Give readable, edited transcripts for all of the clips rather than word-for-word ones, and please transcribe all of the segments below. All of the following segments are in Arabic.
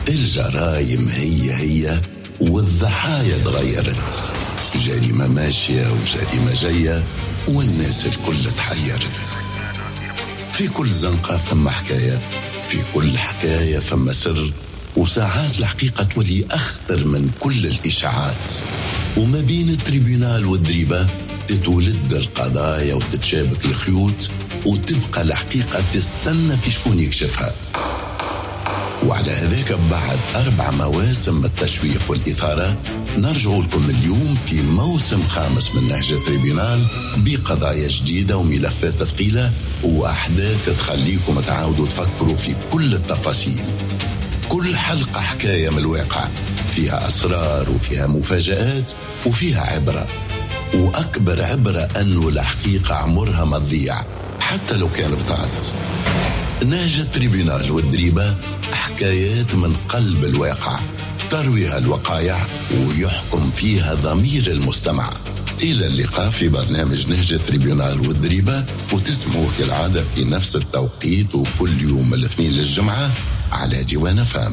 الجرايم هي والضحايا تغيرت، جريمة ماشية وجريمة جاية والناس الكل تحيرت. في كل زنقة فما حكاية، في كل حكاية فما سر، وساعات الحقيقة تولي أخطر من كل الإشاعات. وما بين التريبيونال والدريبة تتولد القضايا وتتشابك الخيوط، وتبقى الحقيقة تستنى في شكون يكشفها. وعلى هذاك بعد 4 مواسم من التشويق والإثارة نرجع لكم اليوم في موسم 5 من نهج تريبيونال بقضايا جديدة وملفات ثقيلة وأحداث تخليكم تعاودوا تفكروا في كل التفاصيل. كل حلقة حكاية من الواقع، فيها أسرار وفيها مفاجآت وفيها عبرة. وأكبر عبرة أنه الحقيقة عمرها ما تضيع حتى لو كان بطاعت. نهج التريبيونال والدريبة حكايات من قلب الواقع ترويها الوقائع ويحكم فيها ضمير المستمع. إلى اللقاء في برنامج نهج التريبيونال والدريبة، وتسمعوه كالعادة في نفس التوقيت وكل يوم الاثنين للجمعة على ديوان فام.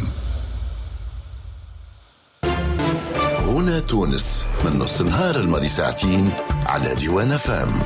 هنا تونس من نص النهار الماضي ساعتين على ديوان فام.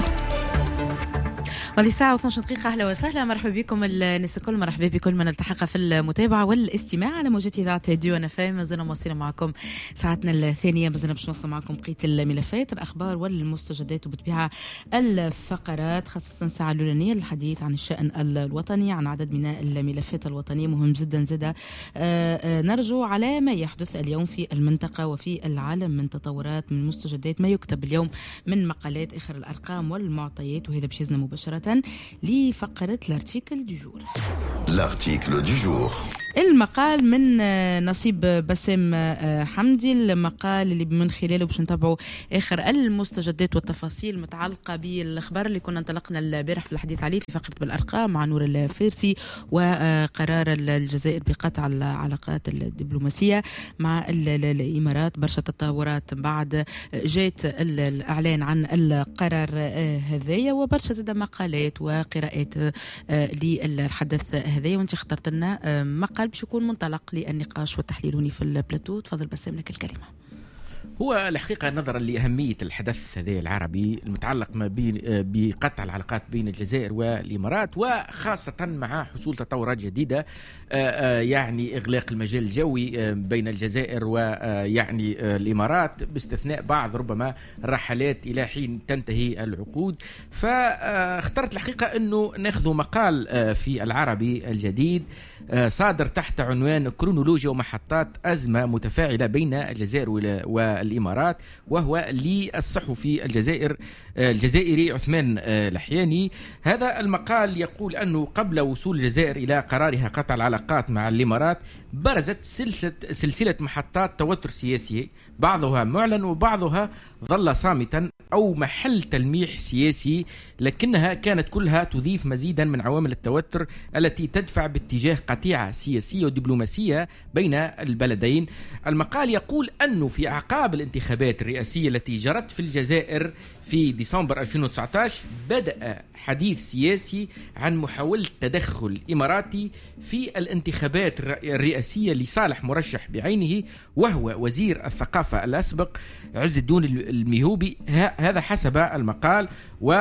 ماضي ساعة و12 دقيقة. أهلا وسهلا، مرحبا بكم الناس الكل، مرحبا بكل من التحق في المتابعة والاستماع على موجات إذاعة ديوان فام. مازلنا مواصلين معكم ساعتنا الثانية، مازلنا باش نوصل معكم بقية الملفات، الأخبار والمستجدات وبتبعها الفقرات، خاصة الساعة الأولانية للحديث عن الشأن الوطني، عن عدد من الملفات الوطنية مهم جدا. زدا نرجو على ما يحدث اليوم في المنطقة وفي العالم من تطورات، من مستجدات، ما يكتب اليوم من مقالات، آخر الأرقام والمعطيات. وهذا بشيزنا مباشرة لفقرة الارتيكل دو جور. الارتيكل دو جور، المقال من نصيب بسام حمدي، المقال اللي من خلاله باش نتابعوا آخر المستجدات والتفاصيل المتعلقة بالخبر اللي كنا انطلقنا البارح في الحديث عليه في فقرة بالأرقام مع نور الفارسي، وقرار الجزائر بقطع العلاقات الدبلوماسية مع الإمارات. برشا تطورات بعد جات الإعلان عن القرار هذايا، وبرشا زاد مقالات وقراءات للحدث هذايا. وانت اخترت لنا مقال باش يكون منطلق للنقاش والتحليل هوني في البلاتو. تفضل بسام لك الكلمة. هو الحقيقة نظرا لأهمية الحدث هذا العربي المتعلق ما بين بقطع العلاقات بين الجزائر والإمارات، وخاصة مع حصول تطورات جديدة، يعني إغلاق المجال الجوي بين الجزائر ويعني الإمارات، باستثناء بعض ربما الرحلات إلى حين تنتهي العقود. فاخترت الحقيقة أنه نأخذ مقال في العربي الجديد صادر تحت عنوان كرونولوجيا ومحطات أزمة متفاعلة بين الجزائر والإمارات، وهو للصحفي الجزائري عثمان لحياني. هذا المقال يقول أنه قبل وصول الجزائر إلى قرارها قطع العلاقات مع الإمارات برزت سلسلة محطات توتر سياسي، بعضها معلن وبعضها ظل صامتا أو محل تلميح سياسي، لكنها كانت كلها تضيف مزيدا من عوامل التوتر التي تدفع باتجاه قطيعة سياسية ودبلوماسية بين البلدين. المقال يقول أنه في أعقاب الانتخابات الرئاسية التي جرت في الجزائر في ديسمبر 2019 بدأ حديث سياسي عن محاولة تدخل إماراتي في الانتخابات الرئاسية لصالح مرشح بعينه، وهو وزير الثقافة الأسبق عز الدين الميهوبي. هذا حسب المقال.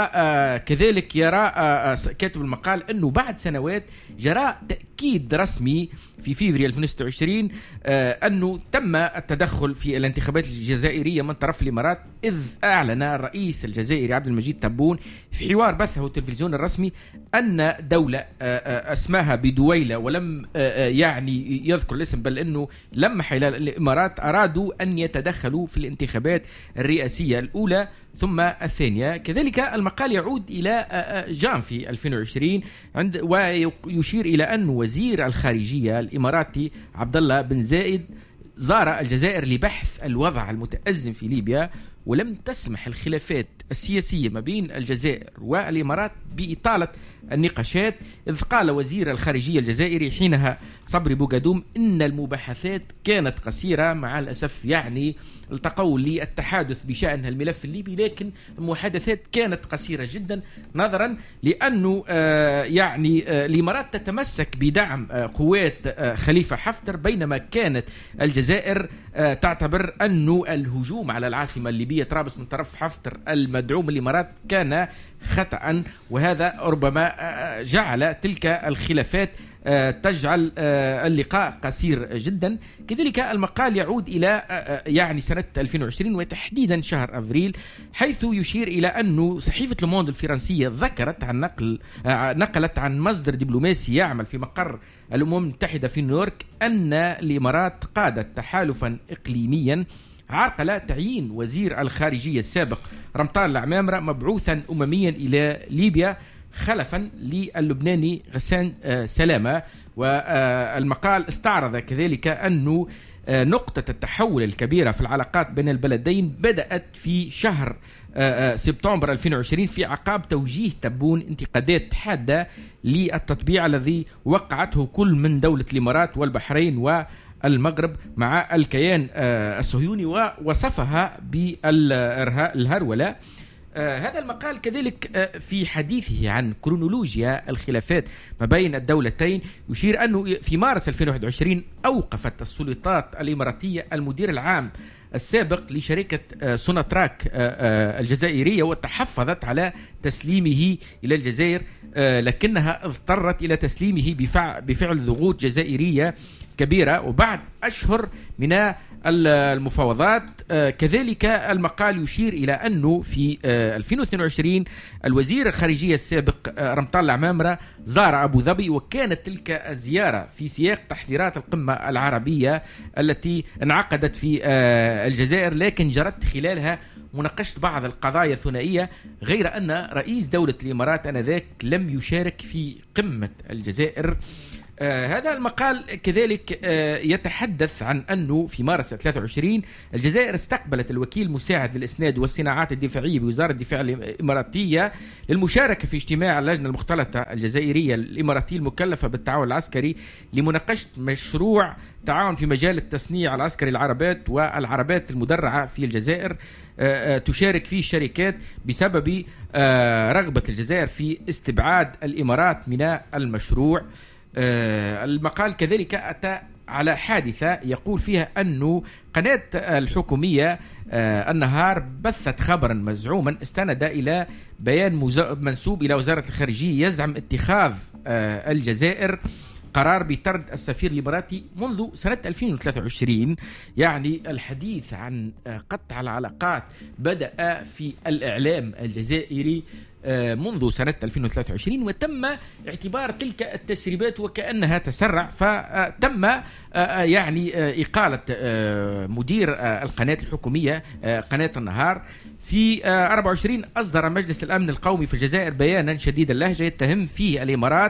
وكذلك يرى كاتب المقال أنه بعد سنوات جرى تأكيد رسمي في فيفري 2026 أنه تم التدخل في الانتخابات الجزائرية من طرف الإمارات، إذ أعلن الرئيس الجزائري عبد المجيد تبون في حوار بثه التلفزيون الرسمي أن دولة اسمها بدويلة، ولم يعني يذكر الاسم، بل أنه لمح إلى الإمارات أرادوا أن يتدخلوا في الانتخابات الرئاسية الأولى ثم الثانية. كذلك المقال يعود إلى جانفي 2020 ويشير إلى أن وزير الخارجية الإماراتي عبد الله بن زايد زار الجزائر لبحث الوضع المتأزم في ليبيا، ولم تسمح الخلافات السياسية ما بين الجزائر والإمارات بإطالة النقاشات، إذ قال وزير الخارجية الجزائري حينها صبري بوغادوم إن المباحثات كانت قصيرة. مع الأسف يعني التقوا للتحادث بشأن الملف الليبي، لكن المحادثات كانت قصيرة جدا نظرا لأنه يعني الإمارات تتمسك بدعم قوات خليفة حفتر، بينما كانت الجزائر تعتبر أنه الهجوم على العاصمة الليبية طرابلس من طرف حفتر المدعوم الإمارات كان خطأ، وهذا ربما جعل تلك الخلافات تجعل اللقاء قصير جدا. كذلك المقال يعود إلى يعني سنة 2020 وتحديدا شهر أفريل، حيث يشير إلى أنه صحيفة لوموند الفرنسية ذكرت عن نقلت عن مصدر دبلوماسي يعمل في مقر الأمم المتحدة في نيويورك أن الإمارات قادت تحالفا إقليميا عرقل تعيين وزير الخارجية السابق رمطان العمامرة مبعوثا أمميا إلى ليبيا خلفا للبناني غسان سلامة. والمقال استعرض كذلك أنه نقطة التحول الكبيرة في العلاقات بين البلدين بدأت في شهر سبتمبر 2020 في عقاب توجيه تبون انتقادات حادة للتطبيع الذي وقعته كل من دولة الإمارات والبحرين والمغرب مع الكيان الصهيوني، ووصفها بالهرولة. هذا المقال كذلك في حديثه عن كرونولوجيا الخلافات ما بين الدولتين يشير أنه في مارس 2021 أوقفت السلطات الإماراتية المدير العام السابق لشركة سوناتراك الجزائرية وتحفظت على تسليمه إلى الجزائر، لكنها اضطرت إلى تسليمه بفعل ضغوط جزائرية كبيرة وبعد أشهر من المفاوضات. كذلك المقال يشير إلى أنه في 2022 الوزير الخارجية السابق رمطان العمامرة زار أبو ظبي، وكانت تلك الزيارة في سياق تحذيرات القمة العربية التي انعقدت في الجزائر، لكن جرت خلالها مناقشة بعض القضايا الثنائية، غير أن رئيس دولة الإمارات آنذاك لم يشارك في قمة الجزائر. هذا المقال كذلك يتحدث عن أنه في مارس 23 الجزائر استقبلت الوكيل المساعد للإسناد والصناعات الدفاعية بوزارة الدفاع الإماراتية للمشاركة في اجتماع اللجنة المختلطة الجزائرية الإماراتية المكلفة بالتعاون العسكري لمناقشة مشروع تعاون في مجال التصنيع العسكري العربات والعربات المدرعة في الجزائر تشارك فيه الشركات بسبب رغبة الجزائر في استبعاد الإمارات من المشروع. المقال كذلك أتى على حادثة يقول فيها أنه قناة الحكومية النهار بثت خبرا مزعوما استند إلى بيان منسوب إلى وزارة الخارجية يزعم اتخاذ الجزائر قرار بطرد السفير الإماراتي منذ سنة 2023. يعني الحديث عن قطع العلاقات بدأ في الإعلام الجزائري منذ سنة 2023، وتم اعتبار تلك التسريبات وكأنها تسرع، فتم يعني إقالة مدير القناة الحكومية قناة النهار. في 24 أصدر مجلس الأمن القومي في الجزائر بيانا شديد اللهجة يتهم فيه الإمارات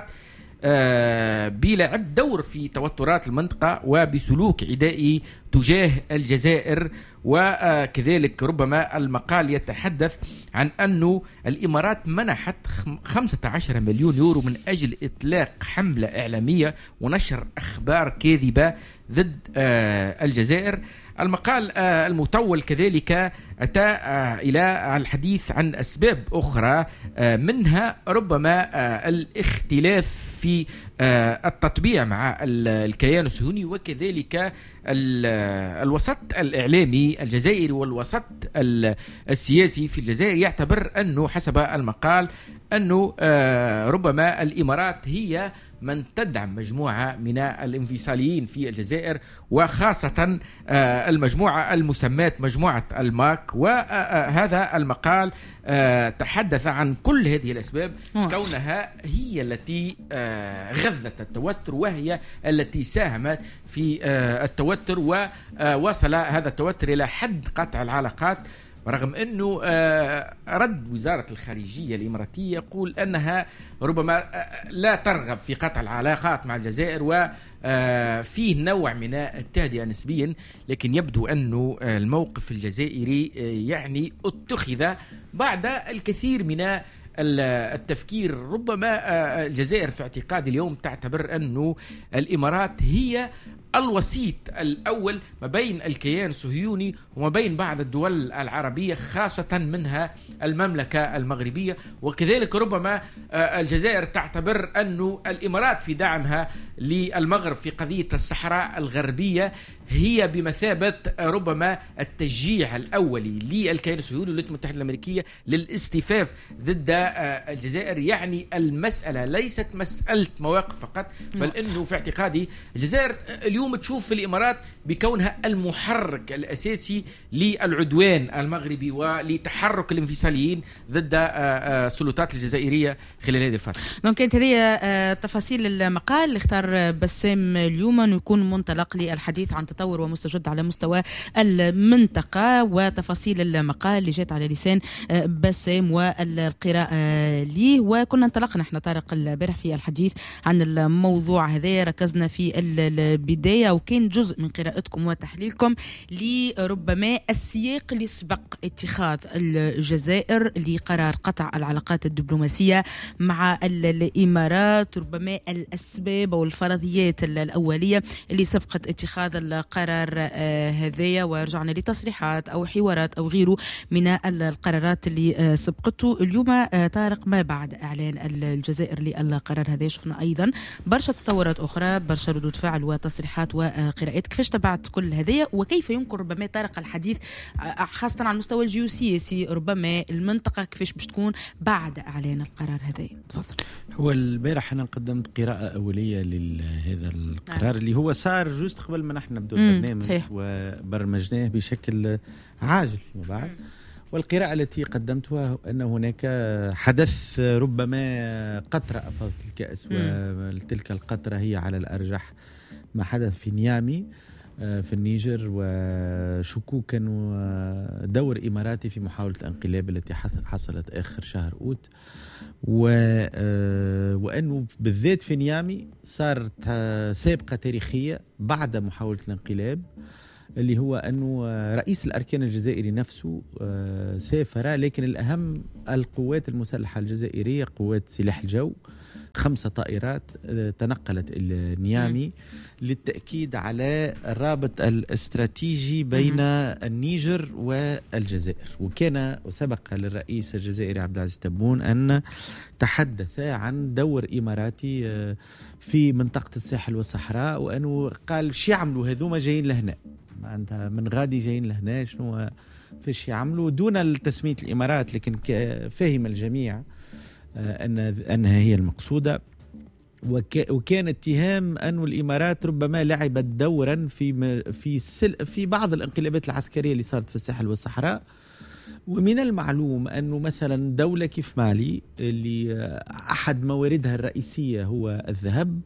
بلعب دور في توترات المنطقة وبسلوك عدائي تجاه الجزائر. وكذلك ربما المقال يتحدث عن أنه الإمارات منحت 15 مليون يورو من أجل إطلاق حملة إعلامية ونشر أخبار كاذبة ضد الجزائر. المقال المطول كذلك أتى إلى الحديث عن أسباب أخرى، منها ربما الاختلاف في التطبيع مع الكيان الصهيوني، وكذلك الوسط الإعلامي الجزائري والوسط السياسي في الجزائر يعتبر أنه حسب المقال أنه ربما الإمارات هي من تدعم مجموعة من الانفصاليين في الجزائر، وخاصة المجموعة المسماة مجموعة الماك. وهذا المقال تحدث عن كل هذه الأسباب كونها هي التي غذت التوتر، وهي التي ساهمت في التوتر، ووصل هذا التوتر إلى حد قطع العلاقات. ورغم أنه رد وزارة الخارجية الإماراتية يقول أنها ربما لا ترغب في قطع العلاقات مع الجزائر وفيه نوع من التهدئة نسبيا، لكن يبدو أنه الموقف الجزائري يعني اتخذ بعد الكثير من التفكير. ربما الجزائر في اعتقادي اليوم تعتبر أنه الإمارات هي الوسيط الأول ما بين الكيان الصهيوني وما بين بعض الدول العربية، خاصة منها المملكة المغربية. وكذلك ربما الجزائر تعتبر أنه الإمارات في دعمها للمغرب في قضية الصحراء الغربية هي بمثابة ربما التشجيع الأولي للكيان الصهيوني والولايات المتحدة الأمريكية للاستفاف ضد الجزائر. يعني المسألة ليست مسألة مواقف فقط، بل أنه في اعتقادي الجزائر اليوم تشوف في الإمارات بكونها المحرك الأساسي للعدوان المغربي ولتحرك الانفصاليين ضد السلطات الجزائرية خلال هذه الفترة. دونك كانت هذه تفاصيل المقال اللي اختار بسام اليوم أن يكون منطلق للحديث عن تطور ومستجد على مستوى المنطقة، وتفاصيل المقال اللي جات على لسان بسام والقراءة ليه. وكنا انطلقنا احنا طارق البارح في الحديث عن الموضوع هذا، ركزنا في البداية وكان جزء من قراءتكم وتحليلكم لربما السياق اللي سبق اتخاذ الجزائر لقرار قطع العلاقات الدبلوماسية مع الإمارات، ربما الأسباب والفرضيات الأولية اللي سبقت اتخاذ القرار هذايا، ورجعنا لتصريحات أو حوارات أو غيره من القرارات اللي سبقته. اليوم طارق ما بعد إعلان الجزائر للقرار هذا شفنا أيضا برشا تطورات أخرى، برشا ردود فعل وتصريحات وقراءات. كيفاش تبعت كل هذايا وكيف يمكن ربما طارق الحديث خاصة على المستوى الجيوسياسي ربما المنطقة كيفاش باش تكون بعد إعلان القرار هذا؟ تفضل. هو البارح أنا قدمت قراءة أولية لهذا القرار اللي هو صار جوست قبل ما نحن نبدأ البرنامج وبرمجناه بشكل عاجل فيما بعد. والقراءة التي قدمتها أن هناك حدث ربما قطرة أفضت الكأس، وتلك القطرة هي على الأرجح ما حدث في نيامي في النيجر، وشكوكا ودور إماراتي في محاولة الانقلاب التي حصلت آخر شهر أوت، وأنه بالذات في نيامي صارت سابقة تاريخية بعد محاولة الانقلاب، اللي هو أنه رئيس الأركان الجزائري نفسه سافر، لكن الأهم القوات المسلحة الجزائرية قوات سلاح الجو 5 طائرات تنقلت إلى نيامي للتأكيد على الرابط الاستراتيجي بين النيجر والجزائر. وكان سبق للرئيس الجزائري عبد العزيز تبون أن تحدث عن دور إماراتي في منطقة الساحل والصحراء، وأنه قال شي يعملوا هذوما جايين لهنا، معناتها من غادي جايين لهنا شنو فيش يعملوا، دون التسمية الإمارات، لكن فهم الجميع أنها هي المقصودة. وكان اتهام أن الإمارات ربما لعبت دورا في بعض الانقلابات العسكرية اللي صارت في الساحل والصحراء. ومن المعلوم أنه مثلا دولة كيف مالي اللي أحد مواردها الرئيسية هو الذهب،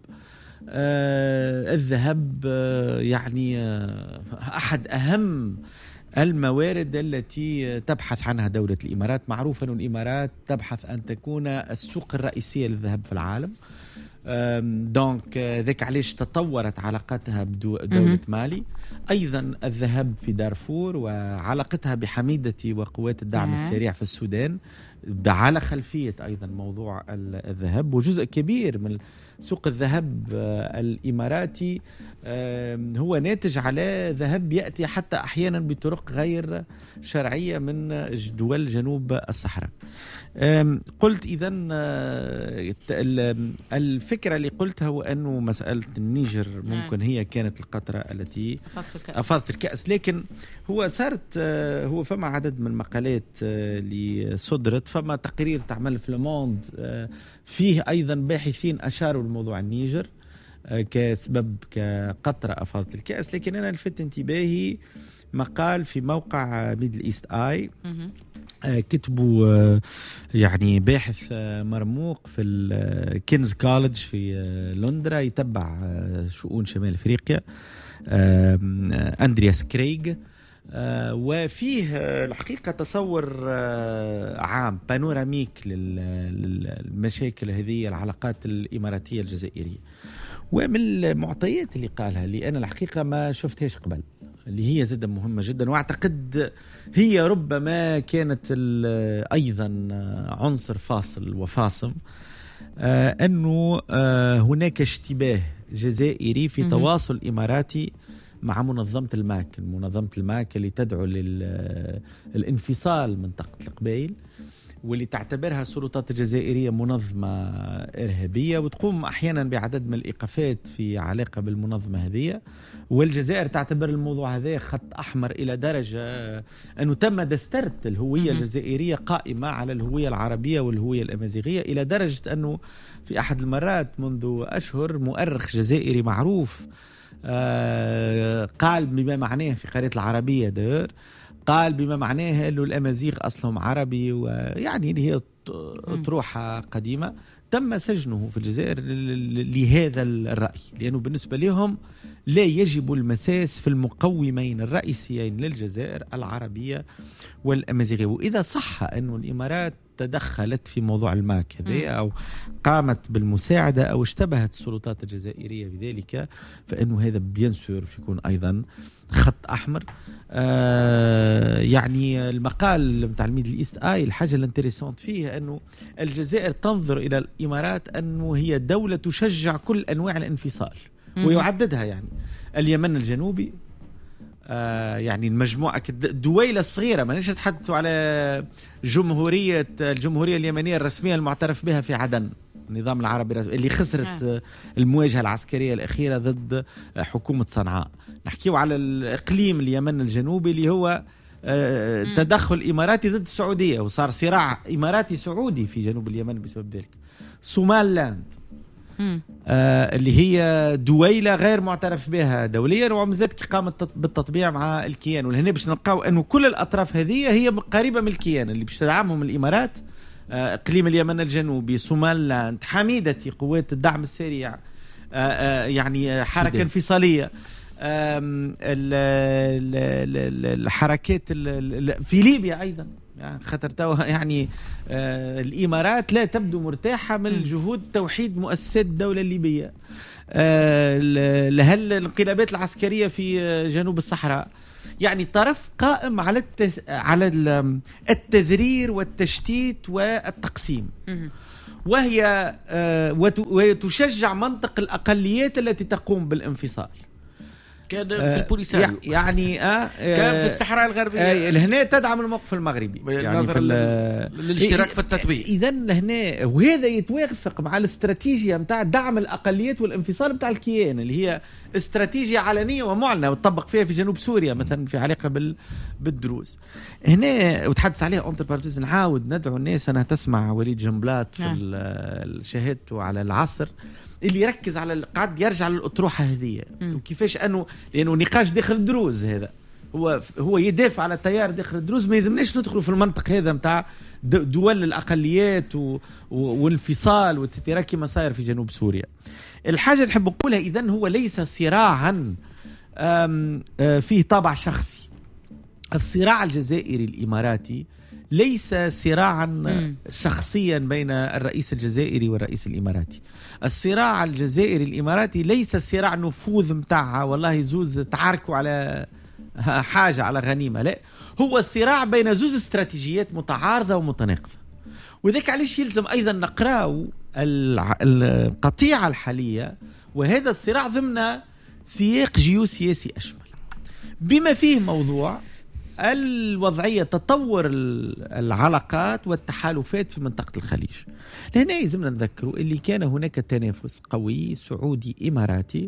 الذهب يعني أحد أهم الموارد التي تبحث عنها دولة الإمارات. معروف أن الإمارات تبحث أن تكون السوق الرئيسية للذهب في العالم، دونك ذاك علاش تطورت علاقتها بدولة مالي. أيضا الذهب في دارفور وعلاقتها بحميدة وقوات الدعم السريع في السودان على خلفية أيضا موضوع الذهب. وجزء كبير من سوق الذهب الإماراتي هو ناتج على ذهب يأتي حتى أحيانا بطرق غير شرعية من دول جنوب الصحراء. قلت إذن الفكرة اللي قلتها هو أنه مسألة النيجر ممكن هي كانت القطرة التي أفاضت الكأس، لكن هو صارت هو فما عدد من المقالات اللي صدرت، فما تقرير تعمل في لوموند فيه أيضا باحثين أشاروا لموضوع النيجر كسبب كقطرة أفاضت الكأس. لكن أنا لفت انتباهي مقال في موقع ميدل إيست آي كتبوا يعني باحث مرموق في الكينز كوليدج في لندرا يتبع شؤون شمال أفريقيا، أندرياس كريغ، وفيه الحقيقة تصور عام بانوراميك للمشاكل هذه العلاقات الإماراتية الجزائرية. ومن المعطيات اللي قالها اللي أنا الحقيقة ما شفتهاش قبل، اللي هي جدا مهمة جدا، واعتقد هي ربما كانت أيضا عنصر فاصل وفاصل، أنه هناك اشتباه جزائري في تواصل إماراتي مع منظمة الماك اللي تدعو للانفصال منطقة القبائل، واللي تعتبرها السلطات الجزائرية منظمة إرهابية، وتقوم أحيانا بعدد من الإيقافات في علاقة بالمنظمة هذه. والجزائر تعتبر الموضوع هذا خط أحمر إلى درجة أنه تم دسترة الهوية الجزائرية قائمة على الهوية العربية والهوية الأمازيغية، إلى درجة أنه في أحد المرات منذ أشهر مؤرخ جزائري معروف قال بما معناه في قرية العربية دار، قال بما معناه أنه الأمازيغ أصلهم عربي، ويعني هي أطروحة قديمة. تم سجنه في الجزائر لهذا الرأي، لأنه بالنسبة لهم لا يجب المساس في المقومين الرئيسيين للجزائر العربية والأمازيغية. وإذا صح أن الإمارات تدخلت في موضوع الماك هذا أو قامت بالمساعدة أو اشتبهت السلطات الجزائرية بذلك، فإنه هذا بينسور يكون أيضا خط أحمر. يعني المقال متاع الميدل إيست الحاجة الانتريسانت فيه أنه الجزائر تنظر إلى الإمارات أنه هي دولة تشجع كل أنواع الانفصال، ويعددها يعني اليمن الجنوبي، يعني المجموعة الدويلة الصغيرة، ما نيش نتحدثوا على الجمهورية اليمنية الرسمية المعترف بها في عدن، النظام العربي اللي خسرت المواجهة العسكرية الأخيرة ضد حكومة صنعاء. نحكيو على الإقليم اليمن الجنوبي اللي هو تدخل إماراتي ضد السعودية، وصار صراع إماراتي سعودي في جنوب اليمن بسبب ذلك. سوماللاند اللي هي دويلة غير معترف بها دوليا، ومازالت قامت بالتطبيع مع الكيان. ولهنا باش نلقاو أنه كل الأطراف هذه هي قريبة من الكيان اللي باش تدعمهم الإمارات. إقليم اليمن الجنوبي، سوماللاند، حميدتي قوات الدعم السريع، يعني حركة انفصالية، الحركات في ليبيا أيضا، يعني خطرتها يعني الإمارات لا تبدو مرتاحة من جهود توحيد مؤسسات الدولة الليبية. لهل الانقلابات العسكرية في جنوب الصحراء، يعني طرف قائم على التذرير والتشتيت والتقسيم، وتشجع منطق الأقليات التي تقوم بالانفصال. كان في البوليساريو يعني كان في الصحراء الغربية، لهنا تدعم الموقف المغربي يعني في الاشتراك في التطبيق. إذا لهنا وهذا يتوافق مع الاستراتيجية متاع دعم الأقليات والانفصال متاع الكيان، اللي هي استراتيجية علنية ومعلنة وتطبق فيها في جنوب سوريا مثلا في علاقة بالدروز. هنا وتحدث عليها أنتر بارتيز. نعاود ندعو الناس أنها تسمع وليد جنبلاط في شهادته على العصر، اللي يركز على قاعد يرجع للأطروحة هذه وكيفاش لأنه نقاش داخل الدروز هذا هو يدافع على التيار داخل الدروز. ما يلزمناش ندخلوا في المنطق هذا متاع دول الأقليات والانفصال والتترا كما صاير في جنوب سوريا. الحاجة اللي نحب نقولها إذن هو ليس صراعا فيه طابع شخصي. الصراع الجزائري الإماراتي ليس صراعا شخصيا بين الرئيس الجزائري والرئيس الإماراتي. الصراع الجزائري الإماراتي ليس صراع نفوذ متاعها والله زوز تعاركوا على حاجة على غنيمة، لا، هو صراع بين زوز استراتيجيات متعارضة ومتناقضة. وذلك علاش يلزم أيضا نقرأ القطيعة الحالية وهذا الصراع ضمن سياق جيوسياسي أشمل، بما فيه موضوع الوضعية تطور العلاقات والتحالفات في منطقة الخليج. لهنا يلزمنا نذكروا اللي كان هناك تنافس قوي سعودي إماراتي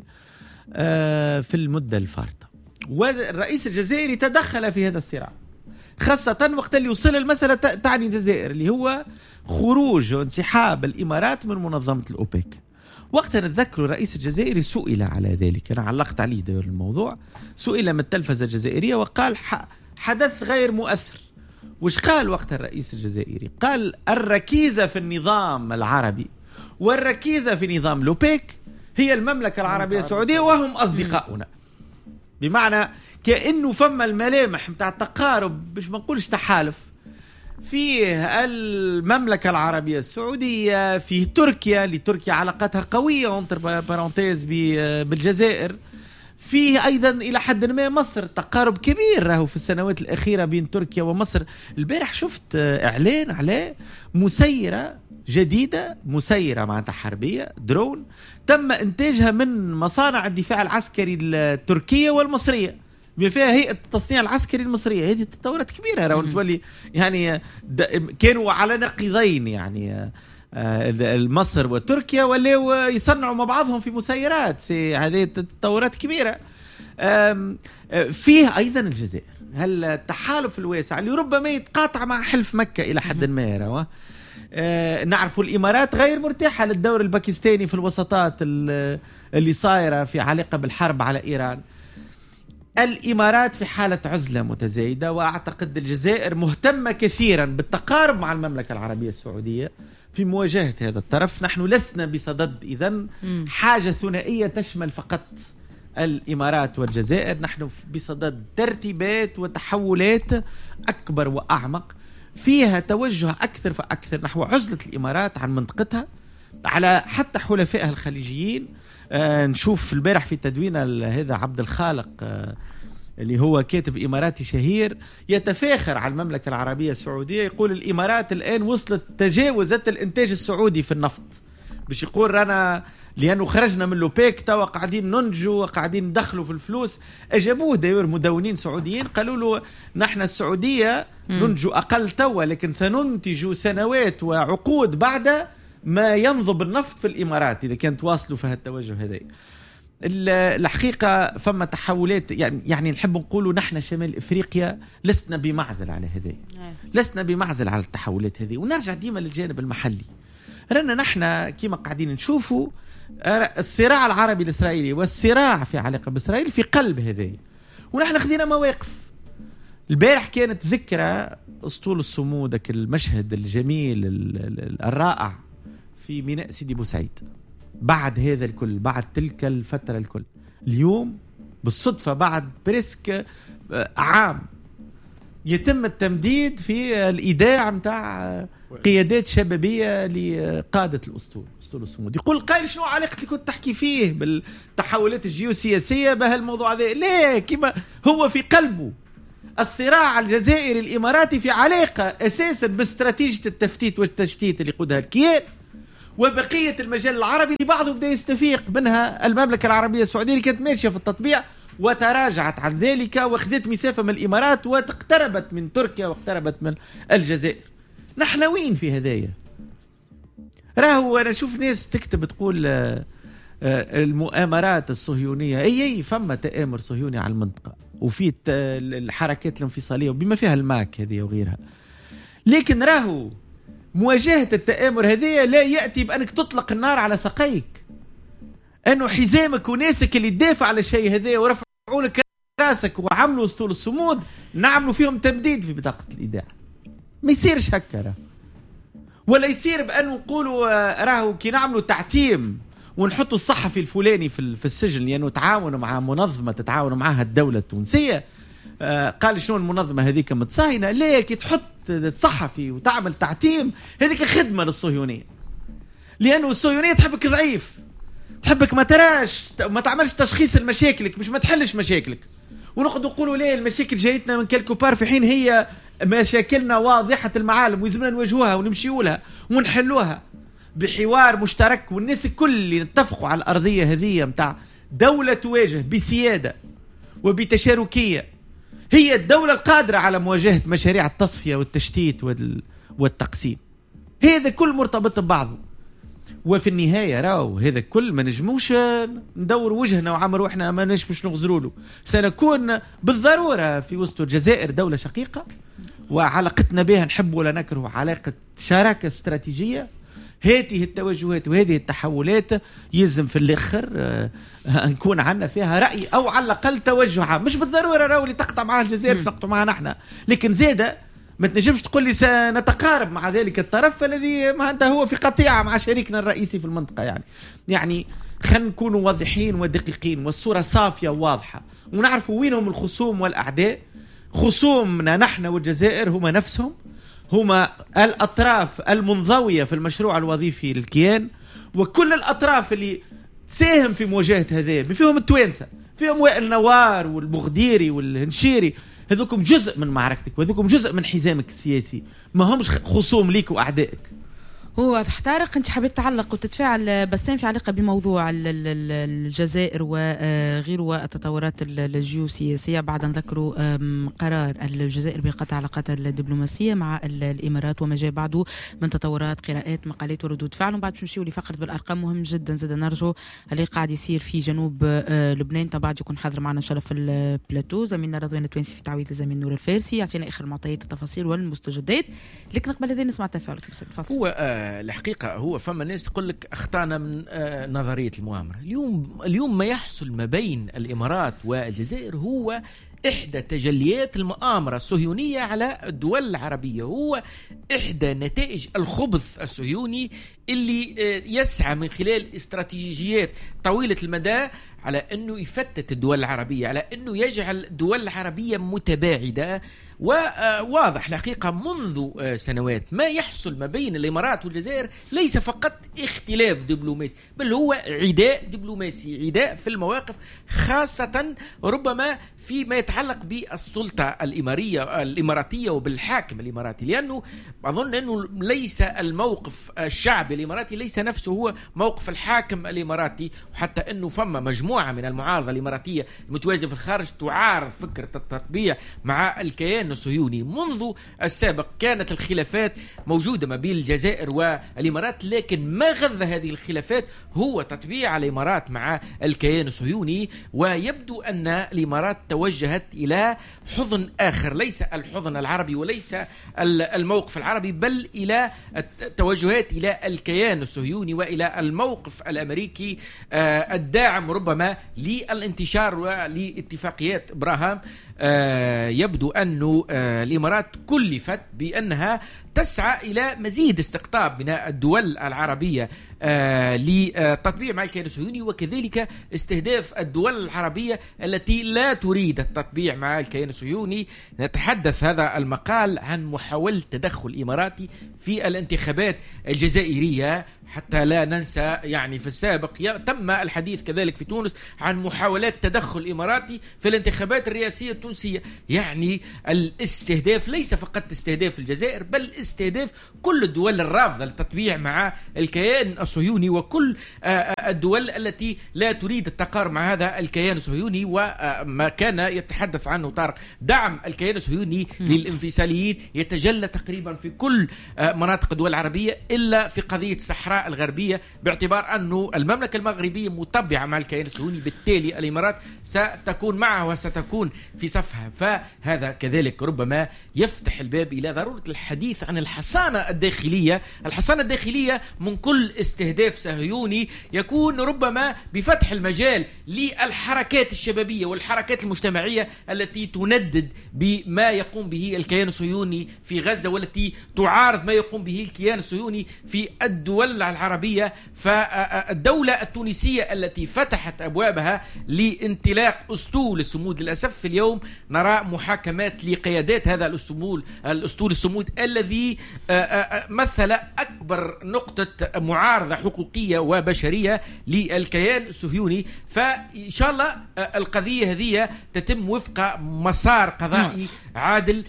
في المدة الفارطة، والرئيس الجزائري تدخل في هذا الصراع، خاصة وقت اللي يوصل المسألة تعني الجزائر اللي هو خروج وانسحاب الإمارات من منظمة الأوبك. وقتها نتذكر الرئيس الجزائري سئل على ذلك، أنا علقت عليه دور الموضوع، سئل من التلفزة الجزائرية وقال حدث غير مؤثر. وش قال وقتها الرئيس الجزائري؟ قال الركيزة في النظام العربي والركيزة في نظام لوبيك هي المملكة العربية السعودية وهم أصدقاؤنا. بمعنى كأنه فما الملامح متاع التقارب، مش ما نقولش تحالف، فيه المملكة العربية السعودية، فيه تركيا اللي تركيا علاقاتها قوية انتر بارونتيز بالجزائر، فيه أيضا إلى حد ما مصر تقارب كبير راهو في السنوات الأخيرة بين تركيا ومصر. البارح شفت إعلان على مسيرة جديدة، مسيرة معناتها حربية درون تم إنتاجها من مصانع الدفاع العسكري التركية والمصرية، بما فيها هيئة التصنيع العسكري المصرية. هذه تطورات كبيرة راهو تولي يعني كانوا على نقيضين يعني مصر وتركيا ولاو يصنعوا مع بعضهم في مسيرات. هذه تطورات كبيرة. فيه أيضا الجزائر، هل التحالف الواسع اللي ربما يتقاطع مع حلف مكة إلى حد ما. نعرفوا الإمارات غير مرتاحة للدور الباكستاني في الوسطات اللي صايرة في علاقة بالحرب على إيران. الإمارات في حالة عزلة متزايدة، وأعتقد الجزائر مهتمة كثيرا بالتقارب مع المملكة العربية السعودية في مواجهة هذا الطرف. نحن لسنا بصدد إذن حاجة ثنائية تشمل فقط الإمارات والجزائر، نحن بصدد ترتيبات وتحولات أكبر وأعمق فيها توجه أكثر فأكثر نحو عزلة الإمارات عن منطقتها على حتى حلفائها الخليجيين. نشوف البارح في تدوين هذا عبد الخالق اللي هو كاتب إماراتي شهير يتفاخر على المملكة العربية السعودية، يقول الإمارات الآن وصلت تجاوزت الإنتاج السعودي في النفط، باش يقول رانا لأنه خرجنا من لوبيك توا قاعدين ننجو وقاعدين ندخلوا في الفلوس. أجابوه داير مدونين سعوديين قالوا له نحن السعودية ننجو أقل توا، لكن سننتج سنوات وعقود بعد ما ينضب النفط في الإمارات إذا كانت واصلوا في هالتوجه هذا. الحقيقة فما تحولات، يعني نحب نقولوا نحن شمال إفريقيا لسنا بمعزل على هذه، لسنا بمعزل على التحولات هذه. ونرجع ديما للجانب المحلي، رانا نحن كيما قاعدين نشوفوا الصراع العربي الإسرائيلي والصراع في علاقة بإسرائيل في قلب هذه، ونحن خذينا مواقف. البارح كانت ذكرى أسطول الصمود، المشهد الجميل الرائع في ميناء سيدي بوسعيد. بعد هذا الكل، بعد تلك الفترة الكل، اليوم بالصدفة بعد بريسك عام يتم التمديد في الإيداع متاع قيادات شبابية لقادة أسطول الصمود. يقول قائل شنو علاقة اللي كنت تحكي فيه بالتحولات الجيوسياسية بهالموضوع هذا؟ ليه كما هو في قلبه الصراع الجزائري الإماراتي في علاقة أساسا باستراتيجية التفتيت والتشتيت اللي يقودها الكيان وبقية المجال العربي اللي بعضه بدأ يستفيق منها المملكة العربية السعودية اللي كانت ماشية في التطبيع وتراجعت عن ذلك واخذت مسافة من الإمارات واقتربت من تركيا واقتربت من الجزائر. نحن وين في هدايا؟ راهو أنا أشوف ناس تكتب تقول المؤامرات الصهيونية، أي فما تآمر صهيوني على المنطقة وفي الحركات الانفصالية وبما فيها الماك هذه وغيرها، لكن راهو مواجهة التآمر هذه لا يأتي بأنك تطلق النار على ساقيك، أنه حزامك وناسك اللي تدافع على الشيء هذا ورفعوا لك راسك وعملوا أسطول الصمود نعملوا فيهم تمديد في بطاقة الإيداع. ما يصيرش هكا، ولا يصير بأنه نقولوا راهو كي نعملوا تعتيم ونحطوا الصحفي الفلاني في السجن لأنه تعاونوا مع منظمة تتعاون معها الدولة التونسية. قال شنو المنظمة هذيك متصاينة؟ ليه كي تحط الصحفي وتعمل تعتيم هذيك خدمة للصهيونية، لأنه الصهيونية تحبك ضعيف، تحبك ما تعملش تشخيص المشاكلك، مش ما تحلش مشاكلك. ونقعد نقولوا ليه المشاكل جايتنا من كالكوبار في حين هي مشاكلنا واضحة المعالم ويزمنا نواجهوها ونمشيوا لها ونحلوها بحوار مشترك، والناس الكل اللي نتفقوا على الأرضية هذه متاع دولة تواجه بسيادة وبتشاركية، هي الدولة القادرة على مواجهة مشاريع التصفية والتشتيت والتقسيم. هذا كل مرتبط ببعضه، وفي النهاية راو هذا كل ما نجموش ندور وجهنا وعمر روحنا ما نجموش نغزروا له. سنكون بالضرورة في وسط الجزائر دولة شقيقة وعلاقتنا بها نحب ولا نكره علاقة شراكة استراتيجية. هذه التوجهات وهذه التحولات يلزم في الآخر نكون عنا فيها رأي أو على الأقل توجه عام، مش بالضرورة راو اللي تقطع معها الجزائر نقطع معها نحن، لكن زيادة ما تنجمش تقول لي سنتقارب مع ذلك الطرف الذي ما أنت هو في قطيعة مع شريكنا الرئيسي في المنطقة. يعني خلينا نكونوا واضحين ودقيقين والصورة صافية وواضحة، ونعرفوا وينهم الخصوم والأعداء. خصومنا نحن والجزائر هما نفسهم، هما الأطراف المنضوية في المشروع الوظيفي للكيان، وكل الأطراف اللي تساهم في مواجهة هذا، فيهم التوانسة، فيهم وائل نوار والبغديري والهنشيري، هذوكم جزء من معركتك وهذوكم جزء من حزامك السياسي، ما همش خصوم ليك وأعدائك. هو طارق، انت حبيت تعلق وتتفاعل بسام في علاقه بموضوع الجزائر وغيره والتطورات الجيوسياسيه بعد ان ذكروا قرار الجزائر بقطع علاقاتها الدبلوماسيه مع الامارات وما جاء بعده من تطورات، قراءات، مقالات وردود فعل. وبعد نمشيو لفقره بالارقام مهم جدا زاد نرجو اللي قاعد يصير في جنوب لبنان. بعد يكون حاضر معنا ان شاء الله في البلاتو زميلنا رضوان التوانسي في تعويض الزميل نور الفارسي يعطينا اخر المعطيات التفاصيل والمستجدات. لكن قبل هذا نسمع تفاعلك بس تفضل. هو الحقيقة هو فما ناس تقول لك أخطأنا من نظرية المؤامرة. اليوم ما يحصل ما بين الإمارات والجزائر هو إحدى تجليات المؤامرة الصهيونية على الدول العربية، هو إحدى نتائج الخبث الصهيوني اللي يسعى من خلال استراتيجيات طويلة المدى على أنه يفتت الدول العربية، على أنه يجعل الدول العربية متباعدة. وواضح الحقيقة منذ سنوات ما يحصل ما بين الإمارات والجزائر ليس فقط اختلاف دبلوماسي، بل هو عداء دبلوماسي، عداء في المواقف، خاصة ربما فيما يتعلق بالسلطة الإماراتية وبالحاكم الإماراتي، لأنه أظن أنه ليس الموقف الشعبي الإماراتي ليس نفسه هو موقف الحاكم الإماراتي، وحتى أنه فما مجموعة من المعارضة الإماراتية المتواجدة في الخارج تعارض فكرة التطبيع مع الكيان الصهيوني. منذ السابق كانت الخلافات موجودة ما بين الجزائر والإمارات، لكن ما غذى هذه الخلافات هو تطبيع الإمارات مع الكيان الصهيوني. ويبدو أن الإمارات توجهت إلى حضن آخر، ليس الحضن العربي وليس الموقف العربي، بل إلى التوجهات إلى الكيان الصهيوني وإلى الموقف الأمريكي الداعم ربما للانتشار ولاتفاقيات إبراهام. يبدو أن الإمارات كلفت بأنها تسعى إلى مزيد استقطاب من الدول العربية للتطبيع مع الكيان الصهيوني، وكذلك استهداف الدول العربية التي لا تريد التطبيع مع الكيان الصهيوني. نتحدث هذا المقال عن محاولة تدخل إماراتي في الانتخابات الجزائرية، حتى لا ننسى يعني في السابق تم الحديث كذلك في تونس عن محاولات تدخل إماراتي في الانتخابات الرئاسية التونسية. يعني الاستهداف ليس فقط استهداف الجزائر، بل استهداف كل الدول الرافضة للتطبيع مع الكيان الصهيوني وكل الدول التي لا تريد التقارب مع هذا الكيان الصهيوني. وما كان يتحدث عنه طارق دعم الكيان الصهيوني للانفصاليين يتجلى تقريبا في كل مناطق الدول العربية إلا في قضية الصحراء الغربية، باعتبار أنه المملكة المغربية مطبعة مع الكيان الصهيوني، بالتالي الإمارات ستكون معه وستكون في صفها. فهذا كذلك ربما يفتح الباب إلى ضرورة الحديث عن الحصانة الداخلية. الحصانة الداخلية من كل استهداف صهيوني يكون ربما بفتح المجال للحركات الشبابية والحركات المجتمعية التي تندد بما يقوم به الكيان الصهيوني في غزة، والتي تعارض ما يقوم به الكيان الصهيوني في الدول العربية. فالدولة التونسية التي فتحت أبوابها لانطلاق أسطول الصمود، للأسف اليوم نرى محاكمات لقيادات هذا الأسطول الصمود الذي مثل أكبر نقطة معارضة حقوقية وبشرية للكيان الصهيوني. فإن شاء الله القضية هذه تتم وفق مسار قضائي عادل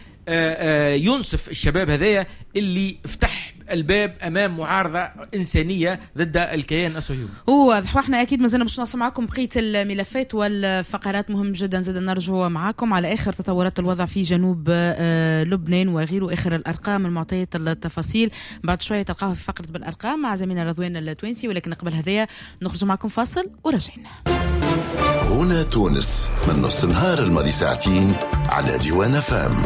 ينصف الشباب هذايا اللي فتح الباب امام معارضه انسانيه ضد الكيان الصهيوني. واضح. واحنا اكيد مازلنا باش نوصل معكم بقيه الملفات والفقرات، مهم جدا زاد نرجو معكم على اخر تطورات الوضع في جنوب لبنان وغيره، اخر الارقام، المعطيات، التفاصيل. بعد شويه تلقاها في فقره بالارقام مع زميلنا رضوان التوانسي، ولكن قبل هذايا نخرج معكم فاصل وراجعين. هنا تونس من نص النهار الماضي ساعتين على ديوان فام.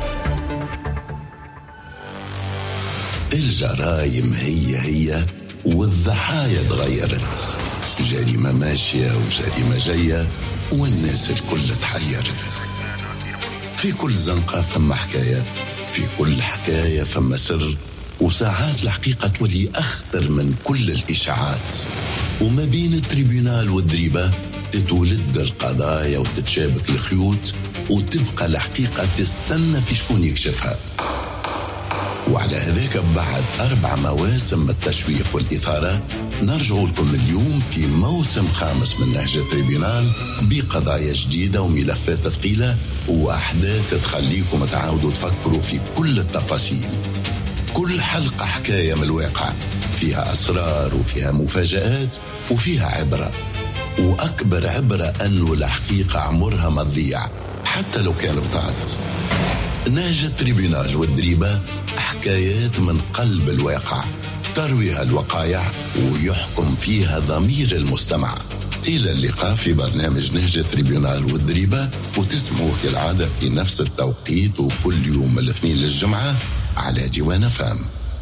الجرائم هي والضحايا تغيرت، جريمة ماشية وجريمة جاية والناس الكل تحيرت. في كل زنقة فما حكاية، في كل حكاية فما سر، وساعات الحقيقة تولي أخطر من كل الإشاعات. وما بين التريبيونال والدريبة تتولد القضايا وتتشابك الخيوط، وتبقى الحقيقة تستنى في شكون يكشفها. وعلى هذاك بعد 4 مواسم التشويق والإثارة، نرجع لكم اليوم في موسم 5 من نهج تريبيونال بقضايا جديدة وملفات ثقيلة وأحداث تخليكم تعاودوا تفكروا في كل التفاصيل. كل حلقة حكاية من الواقع، فيها أسرار وفيها مفاجآت وفيها عبرة، وأكبر عبرة أنه الحقيقة عمرها ما تضيع حتى لو كان بطاعت. نهج التريبيونال والدريبة، حكايات من قلب الواقع ترويها الوقائع ويحكم فيها ضمير المستمع. إلى اللقاء في برنامج نهج التريبيونال والدريبة، وتسمعوه كالعادة في نفس التوقيت وكل يوم الاثنين للجمعة على ديوان فام.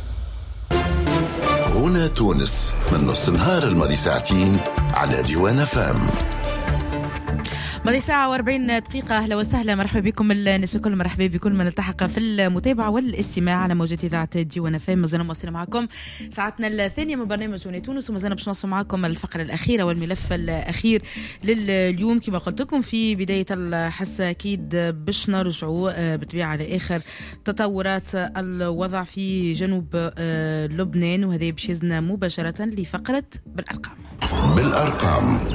هنا تونس من نص النهار الماضي ساعتين على ديوان فام. ماضي ساعة و40 دقيقة. أهلا وسهلا، مرحبا بكم الناس الكل، مرحبا بكل من التحق في المتابعة والاستماع على موجات إذاعة ديوان فام. مازلنا مواصلين معكم ساعتنا الثانية من برنامج هنا تونس، ومازلنا باش نوصل معكم الفقرة الأخيرة والملف الأخير لليوم. كما قلت لكم في بداية الحصة أكيد باش نرجعوا بطبيعة على آخر تطورات الوضع في جنوب لبنان، وهذا باش يزنا مباشرة لفقرة بالأرقام.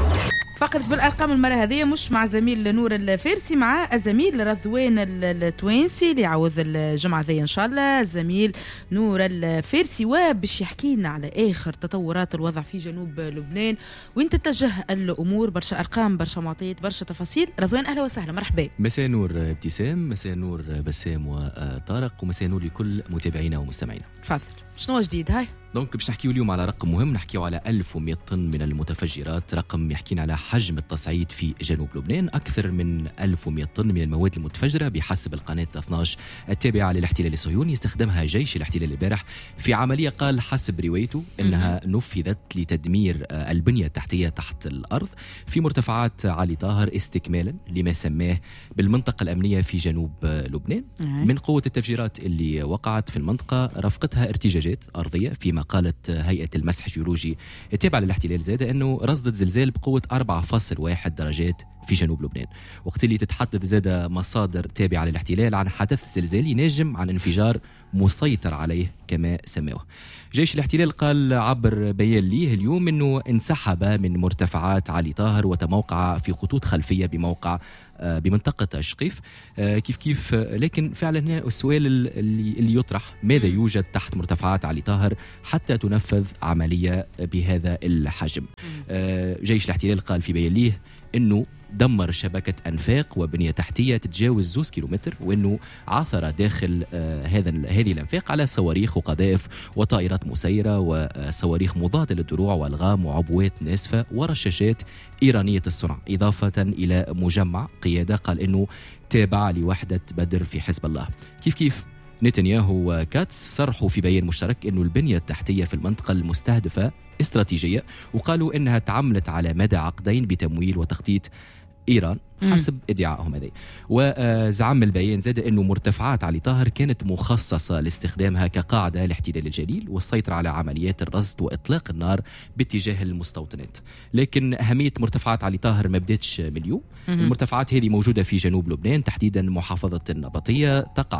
فقرة بالأرقام المرة هذه مش مع زميل نور الفارسي، مع الزميل رضوان التوانسي اللي يعوض الجمعة ذي إن شاء الله. الزميل نور الفارسي وباش يحكي لنا على آخر تطورات الوضع في جنوب لبنان وين تتجه الأمور. برشا أرقام، برشا معطيات، برشا تفاصيل. رضوان أهلا وسهلا، مرحبا. مساء نور ابتسام، مساء نور بسام وطارق، ومساء نور لكل متابعينا ومستمعينا. تفضل، شنو جديد هاي؟ دونك باش نحكيو اليوم على رقم مهم، نحكيو على 1100 طن من المتفجرات، رقم يحكينا على حجم التصعيد في جنوب لبنان. أكثر من 1100 طن من المواد المتفجرة بحسب القناة 12 التابعة للاحتلال الصهيوني استخدمها جيش الاحتلال البارح في عملية قال حسب روايته أنها نفذت لتدمير البنية التحتية تحت الأرض في مرتفعات علي طاهر استكمالا لما سماه بالمنطقة الأمنية في جنوب لبنان. من قوة التفجيرات اللي وقعت في المنطقة رافقتها ارتجاجات أرضية، فيما قالت هيئة المسح الجيولوجي التابعة للاحتلال زاد أنه رصدت زلزال بقوة 4.1 درجات في جنوب لبنان. وقت اللي تتحدث زاد مصادر تابعة للاحتلال عن حدث زلزالي ناجم عن انفجار مسيطر عليه كما سموه. جيش الاحتلال قال عبر بيان ليه اليوم أنه انسحب من مرتفعات علي طاهر وتموقع في خطوط خلفية بموقع بمنطقة الشقيف. كيف لكن فعلا هنا السؤال اللي يطرح، ماذا يوجد تحت مرتفعات علي طاهر حتى تنفذ عملية بهذا الحجم؟ جيش الاحتلال قال في بيان ليه أنه دمر شبكة أنفاق وبنية تحتية تتجاوز 2 كيلومتر، وأنه عثر داخل هذه الأنفاق على صواريخ وقذائف وطائرات مسيرة وصواريخ مضادة للدروع وألغام وعبوات ناسفة ورشاشات إيرانية الصنع، إضافة إلى مجمع قيادة قال أنه تابع لوحدة بدر في حزب الله. كيف نتنياهو وكاتس صرحوا في بيان مشترك أنه البنية التحتية في المنطقة المستهدفة استراتيجية، وقالوا أنها تعاملت على مدى عقدين بتمويل وتخطيط إيران حسب ادعائهم هذه. وزعم البيان زاد أنه مرتفعات علي طاهر كانت مخصصة لاستخدامها كقاعدة لاحتلال الجليل والسيطرة على عمليات الرصد وإطلاق النار باتجاه المستوطنات. لكن أهمية مرتفعات علي طاهر ما بدتش من اليوم. المرتفعات هذه موجودة في جنوب لبنان، تحديدا محافظة النبطية، تقع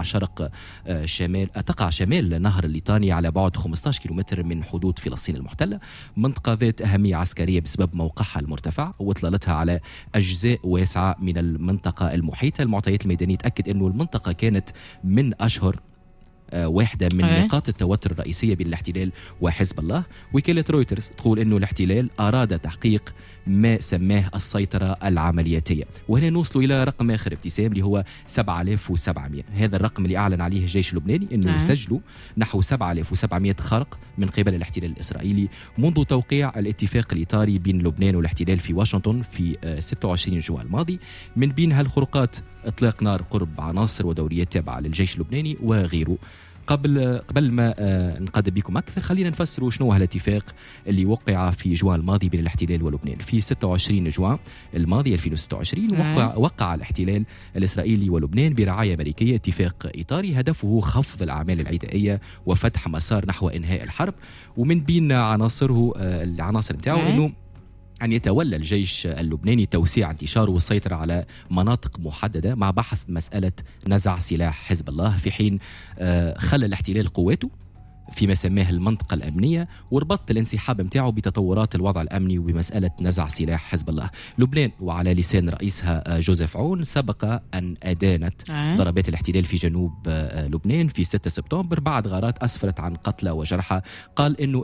شمال نهر الليطاني على بعد 15 كيلومتر من حدود فلسطين المحتلة. منطقة ذات أهمية عسكرية بسبب موقعها المرتفع وإطلالتها على أجزاء واسعة من المنطقة المحيطة. المعطيات الميدانية تأكد أنه المنطقة كانت من أشهر واحدة من نقاط التوتر الرئيسية بين الاحتلال وحزب الله. وكالة رويترز تقول أنه الاحتلال أراد تحقيق ما سماه السيطرة العملياتية. وهنا نوصلوا إلى رقم آخر ابتسام اللي هو 7700. هذا الرقم اللي أعلن عليه الجيش اللبناني أنه يسجلوا نحو 7700 خرق من قبل الاحتلال الإسرائيلي منذ توقيع الاتفاق الإطاري بين لبنان والاحتلال في واشنطن في 26 جوان الماضي. من بين هالخروقات إطلاق نار قرب عناصر ودوريات تابعة للجيش اللبناني وغيره. قبل ما نقدم بكم أكثر، خلينا نفسروا شنو هالاتفاق اللي وقع في جوان الماضي بين الاحتلال ولبنان. في 26 جوان الماضي 2026 وقع الاحتلال الإسرائيلي ولبنان برعاية أمريكية اتفاق إطاري هدفه خفض الأعمال العدائية وفتح مسار نحو إنهاء الحرب. ومن بين العناصر نتاعو أنه أن يتولى الجيش اللبناني توسيع انتشاره والسيطرة على مناطق محددة مع بحث مسألة نزع سلاح حزب الله، في حين خلى الاحتلال قواته فيما سماه المنطقة الأمنية، وربط الانسحاب متاعه بتطورات الوضع الأمني وبمسألة نزع سلاح حزب الله. لبنان وعلى لسان رئيسها جوزيف عون سبق أن أدانت ضربات الاحتلال في جنوب لبنان في 6 سبتمبر بعد غارات أسفرت عن قتلى وجرحى. قال إنه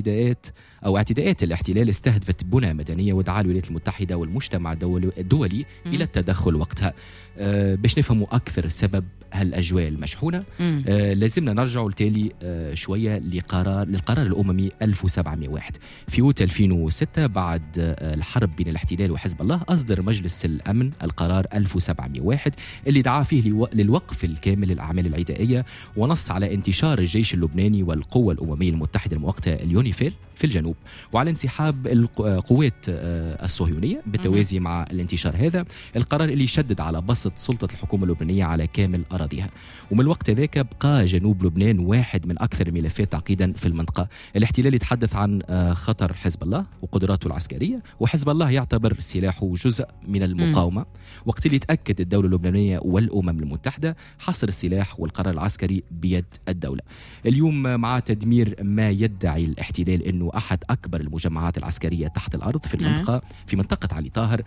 اعتداءات الاحتلال استهدفت بنى مدنية، ودعا الولايات المتحدة والمجتمع الدولي إلى التدخل وقتها. باش نفهموا أكثر سبب هالأجواء المشحونة لازمنا نرجع لتالي شوية للقرار الأممي 1701. في أوت 2006 بعد الحرب بين الاحتلال وحزب الله أصدر مجلس الأمن القرار 1701 اللي دعا فيه للوقف الكامل للأعمال العدائية، ونص على انتشار الجيش اللبناني والقوة الأممية المتحدة المؤقتة اليونيفيل في الجنوب، وعلى انسحاب القوات الصهيونية بالتوازي مع الانتشار هذا. القرار اللي شدد على بسط سلطة الحكومة اللبنانية على كامل أراضيها. ومن الوقت ذاك بقى جنوب لبنان واحد من أكثر الملفات تعقيدا في المنطقة. الاحتلال يتحدث عن خطر حزب الله وقدراته العسكرية، وحزب الله يعتبر سلاحه جزء من المقاومة. وقت اللي تأكد الدولة اللبنانية والأمم المتحدة حصر السلاح والقرار العسكري بيد الدولة. اليوم مع تدمير ما يدعي الاحتلال أنه أحد أكبر المجمعات العسكرية تحت الأرض في المنطقة، في منطقة علي طاهر،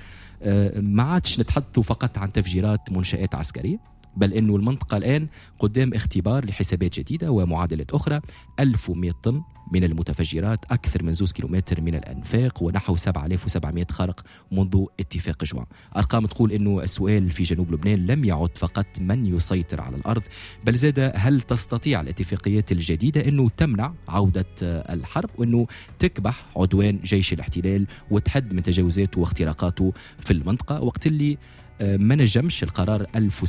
ما عادش نتحدث فقط عن تفجيرات منشآت عسكرية، بل أنه المنطقة الآن قدام اختبار لحسابات جديدة ومعادلات أخرى. 1100 طن من المتفجرات، أكثر من 2 كيلومتر من الأنفاق، ونحو 7700 خرق منذ اتفاق جوان. أرقام تقول أنه السؤال في جنوب لبنان لم يعد فقط من يسيطر على الأرض، بل زاد هل تستطيع الاتفاقيات الجديدة أنه تمنع عودة الحرب، وأنه تكبح عدوان جيش الاحتلال وتحد من تجاوزاته واختراقاته في المنطقة، وقت اللي ما نجمش القرار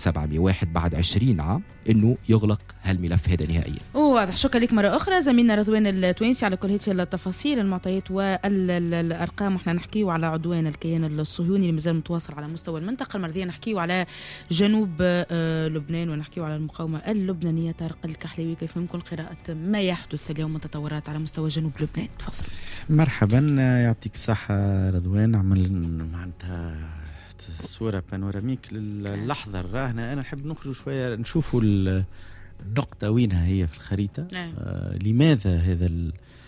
1701 بعد 20 عام انه يغلق هالملف هذا نهائيا. واضح. شكرا لك مره اخرى زميلنا رضوان التوينسي على كل هذه التفاصيل المعطيات والارقام. واحنا نحكيو على عدوان الكيان الصهيوني اللي مازال متواصل على مستوى المنطقه. المره دي نحكيو على جنوب لبنان ونحكيو على المقاومه اللبنانيه. طارق الكحلاوي، كيف يمكن قراءه ما يحدث اليوم من تطورات على مستوى جنوب لبنان؟ تفضل. مرحبا، يعطيك الصحه رضوان. عمل معناتها صورة بانوراميك للحظة الراهنة. أنا نحب نخرج شوية نشوفوا النقطة وينها هي في الخريطة. لماذا هذه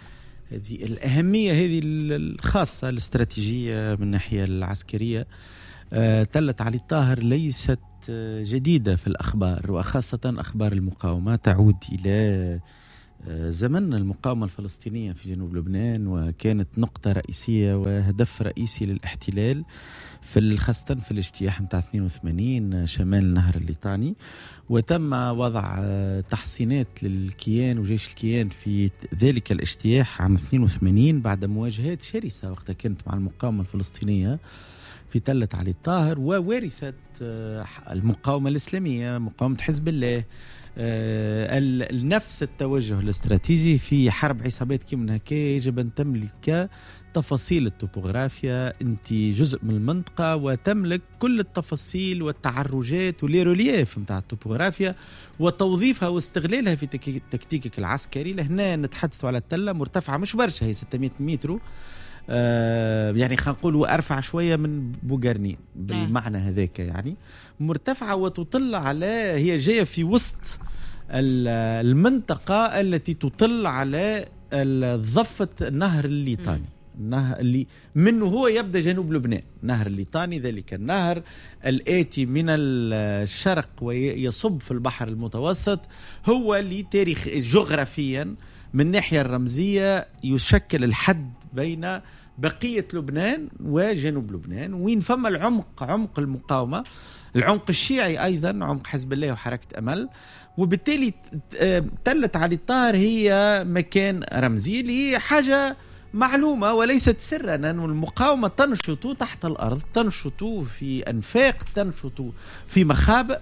الأهمية هذه الخاصة الاستراتيجية من الناحية العسكرية. تلة علي طاهر ليست جديدة في الأخبار، وخاصة أخبار المقاومة تعود إلى زمن المقاومة الفلسطينية في جنوب لبنان، وكانت نقطة رئيسية وهدف رئيسي للاحتلال خاصة في الاجتياح متاع 82 شمال نهر الليطاني. وتم وضع تحصينات للكيان وجيش الكيان في ذلك الاجتياح عام 82 بعد مواجهات شرسة وقتها كانت مع المقاومة الفلسطينية في تلة علي طاهر، وورثت المقاومة الإسلامية مقاومة حزب الله نفس التوجه الاستراتيجي في حرب عصابات كيما هكا. يجب أن تملك تفاصيل التوبوغرافيا، أنت جزء من المنطقة وتملك كل التفاصيل والتعرجات والريليف متاع التوبوغرافيا وتوظيفها واستغلالها في تكتيكك العسكري. لهنا نتحدث على التلة مرتفعة مش برشا، هي 600 متر، يعني خلينا نقول أرفع شوية من بوغارني بالمعنى هذاك، يعني مرتفعة وتطل على، هي جاية في وسط المنطقة التي تطل على ضفة النهر الليطاني، النهر اللي منه هو يبدأ جنوب لبنان. نهر الليطاني ذلك النهر الآتي من الشرق ويصب في البحر المتوسط، هو اللي تاريخ جغرافيا من الناحية الرمزية يشكل الحد بين بقية لبنان وجنوب لبنان، وين فما عمق المقاومة، العمق الشيعي أيضا، عمق حزب الله وحركة أمل. وبالتالي تلة علي طاهر هي مكان رمزي لحاجة معلومة وليست سرا، أن المقاومة تنشط تحت الأرض، تنشط في أنفاق، تنشط في مخابئ،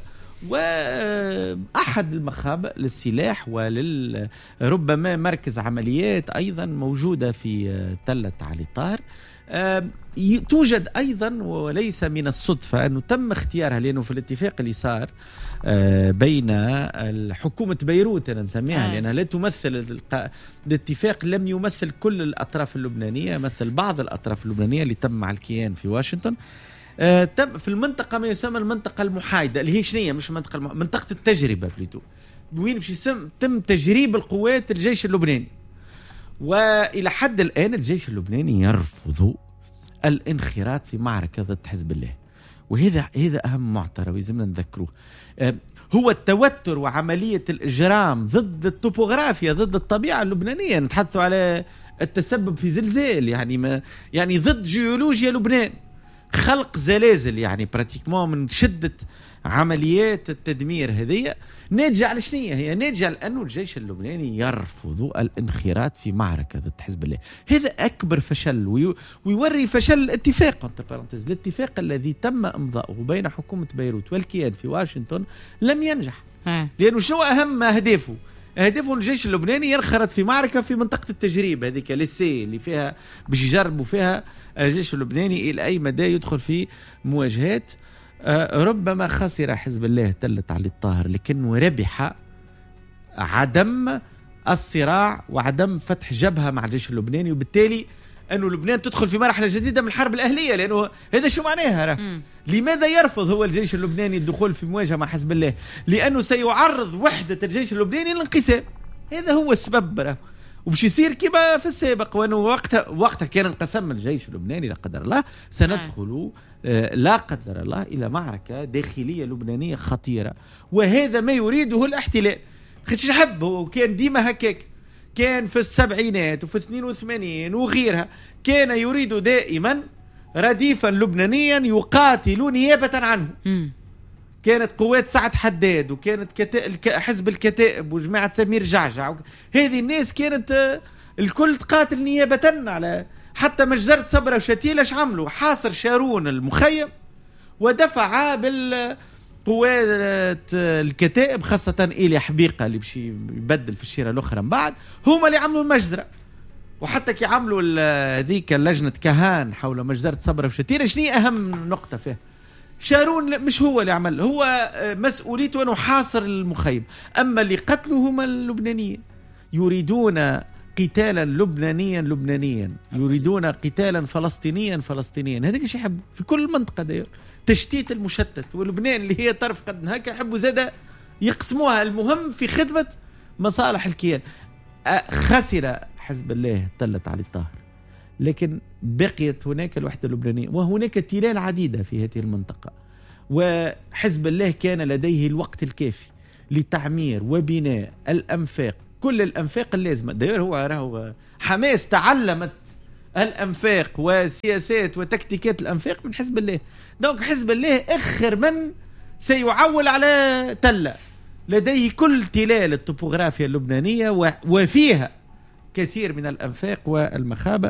وأحد المخابئ للسلاح ولربما مركز عمليات أيضا موجودة في تلة علي طاهر. توجد أيضا، وليس من الصدفة أنه تم اختيارها، لأنه في الاتفاق اللي صار بين حكومة بيروت أنا نسميها، لأنها لا تمثل الاتفاق، لم يمثل كل الأطراف اللبنانية، مثل بعض الأطراف اللبنانية اللي تم مع الكيان في واشنطن. تم في المنطقة ما يسمى المنطقة المحايدة، اللي هي شنية مش منطقة التجربة بليتو، وين باش تم تجريب القوات الجيش اللبناني. وإلى حد الآن الجيش اللبناني يرفض الانخراط في معركة ضد حزب الله، وهذا أهم معترى ويلزمنا نذكروه. هو التوتر وعملية الإجرام ضد الطوبوغرافيا، ضد الطبيعة اللبنانية. نتحدثوا على التسبب في زلزال، يعني ضد جيولوجيا لبنان، خلق زلازل، يعني براتيكمون من شدة عمليات التدمير هذه. ناتجة على شنية؟ هي ناتجة لأنه الجيش اللبناني يرفض الانخراط في معركة ضد حزب الله. هذا أكبر فشل، ويوري فشل الاتفاق، الاتفاق الذي تم إمضاؤه بين حكومة بيروت والكيان في واشنطن لم ينجح. لأنه شنو أهم أهدافه؟ الجيش اللبناني ينخرط في معركة في منطقة التجريب هذيك ليسي اللي فيها باش يجربوا فيها الجيش اللبناني إلى أي مدى يدخل في مواجهات. ربما خسر حزب الله تلت علي الطاهر، لكنه ربح عدم الصراع وعدم فتح جبهة مع الجيش اللبناني، وبالتالي أنه لبنان تدخل في مرحلة جديدة من الحرب الأهلية. لأنه هذا شو معناها؟ لماذا يرفض هو الجيش اللبناني الدخول في مواجهة مع حزب الله؟ لأنه سيعرض وحدة الجيش اللبناني للانقسام. هذا هو السبب، وبش يصير كما في السابق، وأنه وقتها كان انقسم الجيش اللبناني لا قدر الله، سندخل لا قدر الله إلى معركة داخلية لبنانية خطيرة، وهذا ما يريده الاحتلال. خش يحب هو، وكان ديما هكاك، كان في السبعينات وفي 82 وغيرها، كان يريد دائما رديفا لبنانيا يقاتل نيابة عنه. كانت قوات سعد حداد، وكانت حزب الكتائب وجماعة سمير جعجع، هذه الناس كانت الكل تقاتل نيابة على. حتى مجزرة صبرا وشتيلة اش عملوا؟ حاصر شارون المخيم ودفع بالقوات الكتائب، خاصة إيليا حبيقة اللي بشي يبدل في الشيرة الأخرى من بعد، هم اللي عملوا المجزرة. وحتى كي عملوا ذيك اللجنة كهان حول مجزرة صبرا وشتيلة، شنو أهم نقطة فيه؟ شارون مش هو اللي عمل، هو مسؤوليته أنه حاصر المخيم، أما اللي قتلوا هم اللبنانيين. يريدون قتالا لبنانيا، يريدون قتالا فلسطينيا. هذا شيء يحبوا في كل المنطقة داير، تشتيت المشتت. ولبنان اللي هي طرف قد هكا يحبوا زادة يقسموها، المهم في خدمة مصالح الكيان. خسر حزب الله تلت علي الطاهر، لكن بقيت هناك الوحدة اللبنانية، وهناك تلال عديدة في هذه المنطقة، وحزب الله كان لديه الوقت الكافي لتعمير وبناء الأنفاق، كل الأنفاق اللازمة. داير هو حماس تعلمت الأنفاق وسياسات وتكتيكات الأنفاق من حزب الله. دونك حزب الله آخر من سيعول على تلة، لديه كل تلال الطوبوغرافيا اللبنانية وفيها كثير من الأنفاق والمخابة.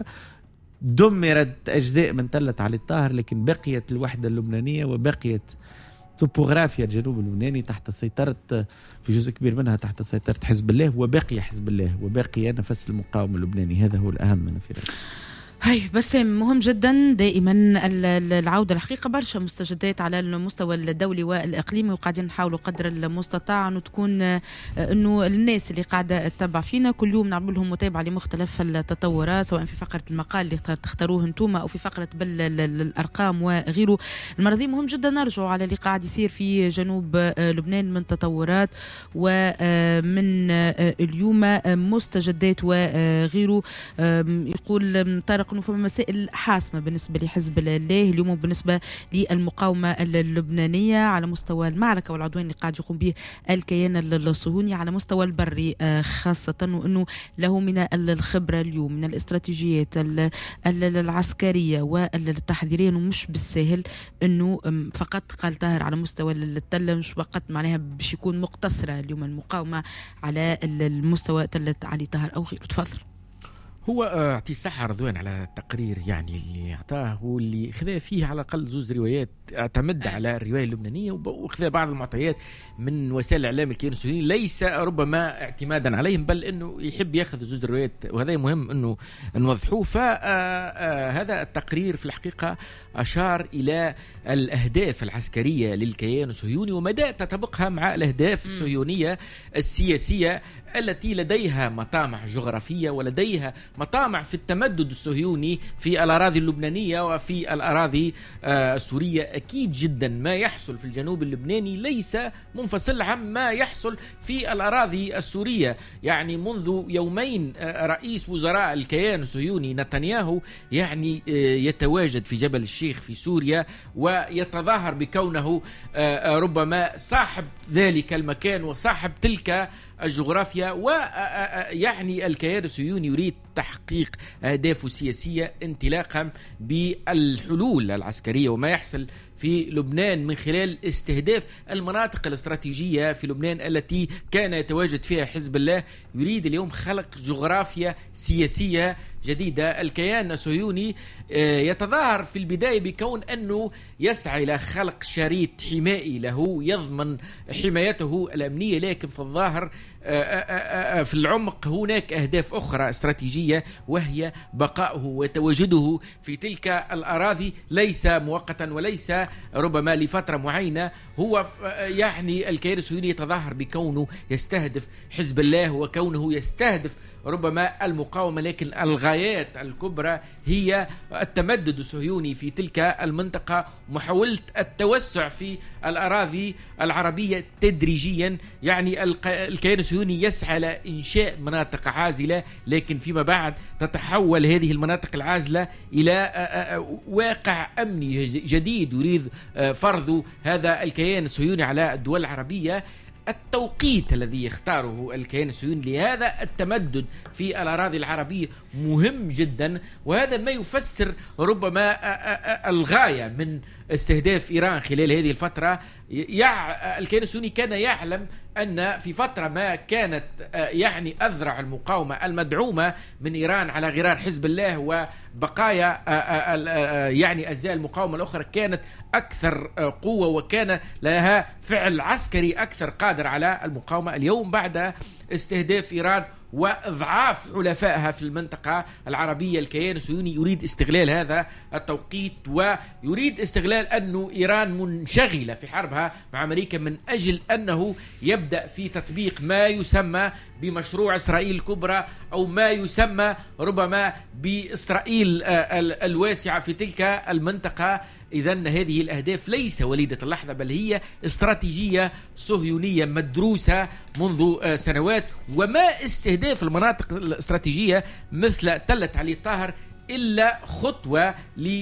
دمرت أجزاء من تلت علي الطاهر، لكن بقيت الوحدة اللبنانية وبقيت توبوغرافيا الجنوب اللبناني تحت سيطرة، في جزء كبير منها تحت سيطرة حزب الله، وبقي حزب الله وبقي نفس المقاومة اللبناني. هذا هو الأهم من في رأيي. هاي بس مهم جدا دائما العودة. الحقيقة برشا مستجدات على المستوى الدولي والإقليمي، وقاعدين نحاولوا قدر المستطاع أنه تكون أنه الناس اللي قاعدة تتبع فينا كل يوم نعمل لهم متابعة لمختلف التطورات، سواء في فقرة المقال اللي تختاروه انتم أو في فقرة بالأرقام وغيره. المرة دي مهم جدا نرجع على اللي قاعد يصير في جنوب لبنان من تطورات ومن اليوم مستجدات وغيره. يقول طارق انه فما مسائل حاسمه بالنسبه لحزب الله اليوم بالنسبه للمقاومه اللبنانيه على مستوى المعركه والعدوان اللي قاعد يقوم به الكيان الصهيوني على مستوى البري خاصه، وانه له من الخبره اليوم من الاستراتيجيات العسكريه والتحذيريه، انه مش بالسهل انه فقط قال طاهر على مستوى التله، مش فقط معناها باش يكون مقتصره اليوم المقاومه على المستوى تله علي طاهر او غيره. تفضل. هو اعطي الصحة رضوان على التقرير يعني اللي اعطاه واللي خذا فيه على الاقل زوز روايات اعتمد على الرواية اللبنانية وخذا بعض المعطيات من وسائل الاعلام الكيان السوري، ليس ربما اعتمادا عليهم بل انه يحب ياخذ زوز روايات، وهذا مهم انه نوضحوه. فهذا التقرير في الحقيقة اشار الى الاهداف العسكرية للكيان الصهيوني ومدى تطابقها مع الاهداف الصهيونية السياسية التي لديها مطامع جغرافية ولديها مطامع في التمدد الصهيوني في الأراضي اللبنانية وفي الأراضي السورية. أكيد جدا ما يحصل في الجنوب اللبناني ليس منفصل عن ما يحصل في الأراضي السورية. يعني منذ يومين رئيس وزراء الكيان الصهيوني نتنياهو يعني يتواجد في جبل الشيخ في سوريا ويتظاهر بكونه ربما صاحب ذلك المكان وصاحب تلك الجغرافيا، ويعني الكيان الصهيوني يريد تحقيق أهدافه السياسية انطلاقا بالحلول العسكرية وما يحصل في لبنان من خلال استهداف المناطق الاستراتيجية في لبنان التي كان يتواجد فيها حزب الله. يريد اليوم خلق جغرافيا سياسية جديدة. الكيان الصهيوني يتظاهر في البداية بكون أنه يسعى إلى خلق شريط حمائي له يضمن حمايته الأمنية، لكن في الظاهر في العمق هناك أهداف أخرى استراتيجية وهي بقائه وتواجده في تلك الأراضي ليس مؤقتا وليس ربما لفترة معينة. هو يعني الكيان الصهيوني يتظاهر بكونه يستهدف حزب الله وكونه يستهدف ربما المقاومة، لكن الغايات الكبرى هي التمدد الصهيوني في تلك المنطقة، محاولة التوسع في الأراضي العربية تدريجيا. يعني الكيان الصهيوني يسعى لإنشاء مناطق عازلة، لكن فيما بعد تتحول هذه المناطق العازلة إلى واقع أمني جديد يريد فرض هذا الكيان الصهيوني على الدول العربية. التوقيت الذي يختاره الكيان الصهيوني لهذا التمدد في الأراضي العربية مهم جدا، وهذا ما يفسر ربما الغاية من استهداف إيران خلال هذه الفترة. الكيان الصهيوني كان يعلم أن في فترة ما كانت يعني أذرع المقاومة المدعومة من إيران على غرار حزب الله وبقايا يعني أجزاء المقاومة الأخرى كانت أكثر قوة وكان لها فعل عسكري أكثر قادر على المقاومة. اليوم بعد استهداف إيران وإضعاف حلفائها في المنطقة العربية الكيان الصهيوني يريد استغلال هذا التوقيت ويريد استغلال أنه إيران منشغلة في حربها مع أمريكا من أجل أنه يبدأ في تطبيق ما يسمى بمشروع إسرائيل الكبرى أو ما يسمى ربما بإسرائيل الواسعة في تلك المنطقة. إذن هذه الأهداف ليس وليدة اللحظة بل هي استراتيجية صهيونية مدروسة منذ سنوات، وما استهداف المناطق الاستراتيجية مثل تلة علي الطاهر إلا خطوة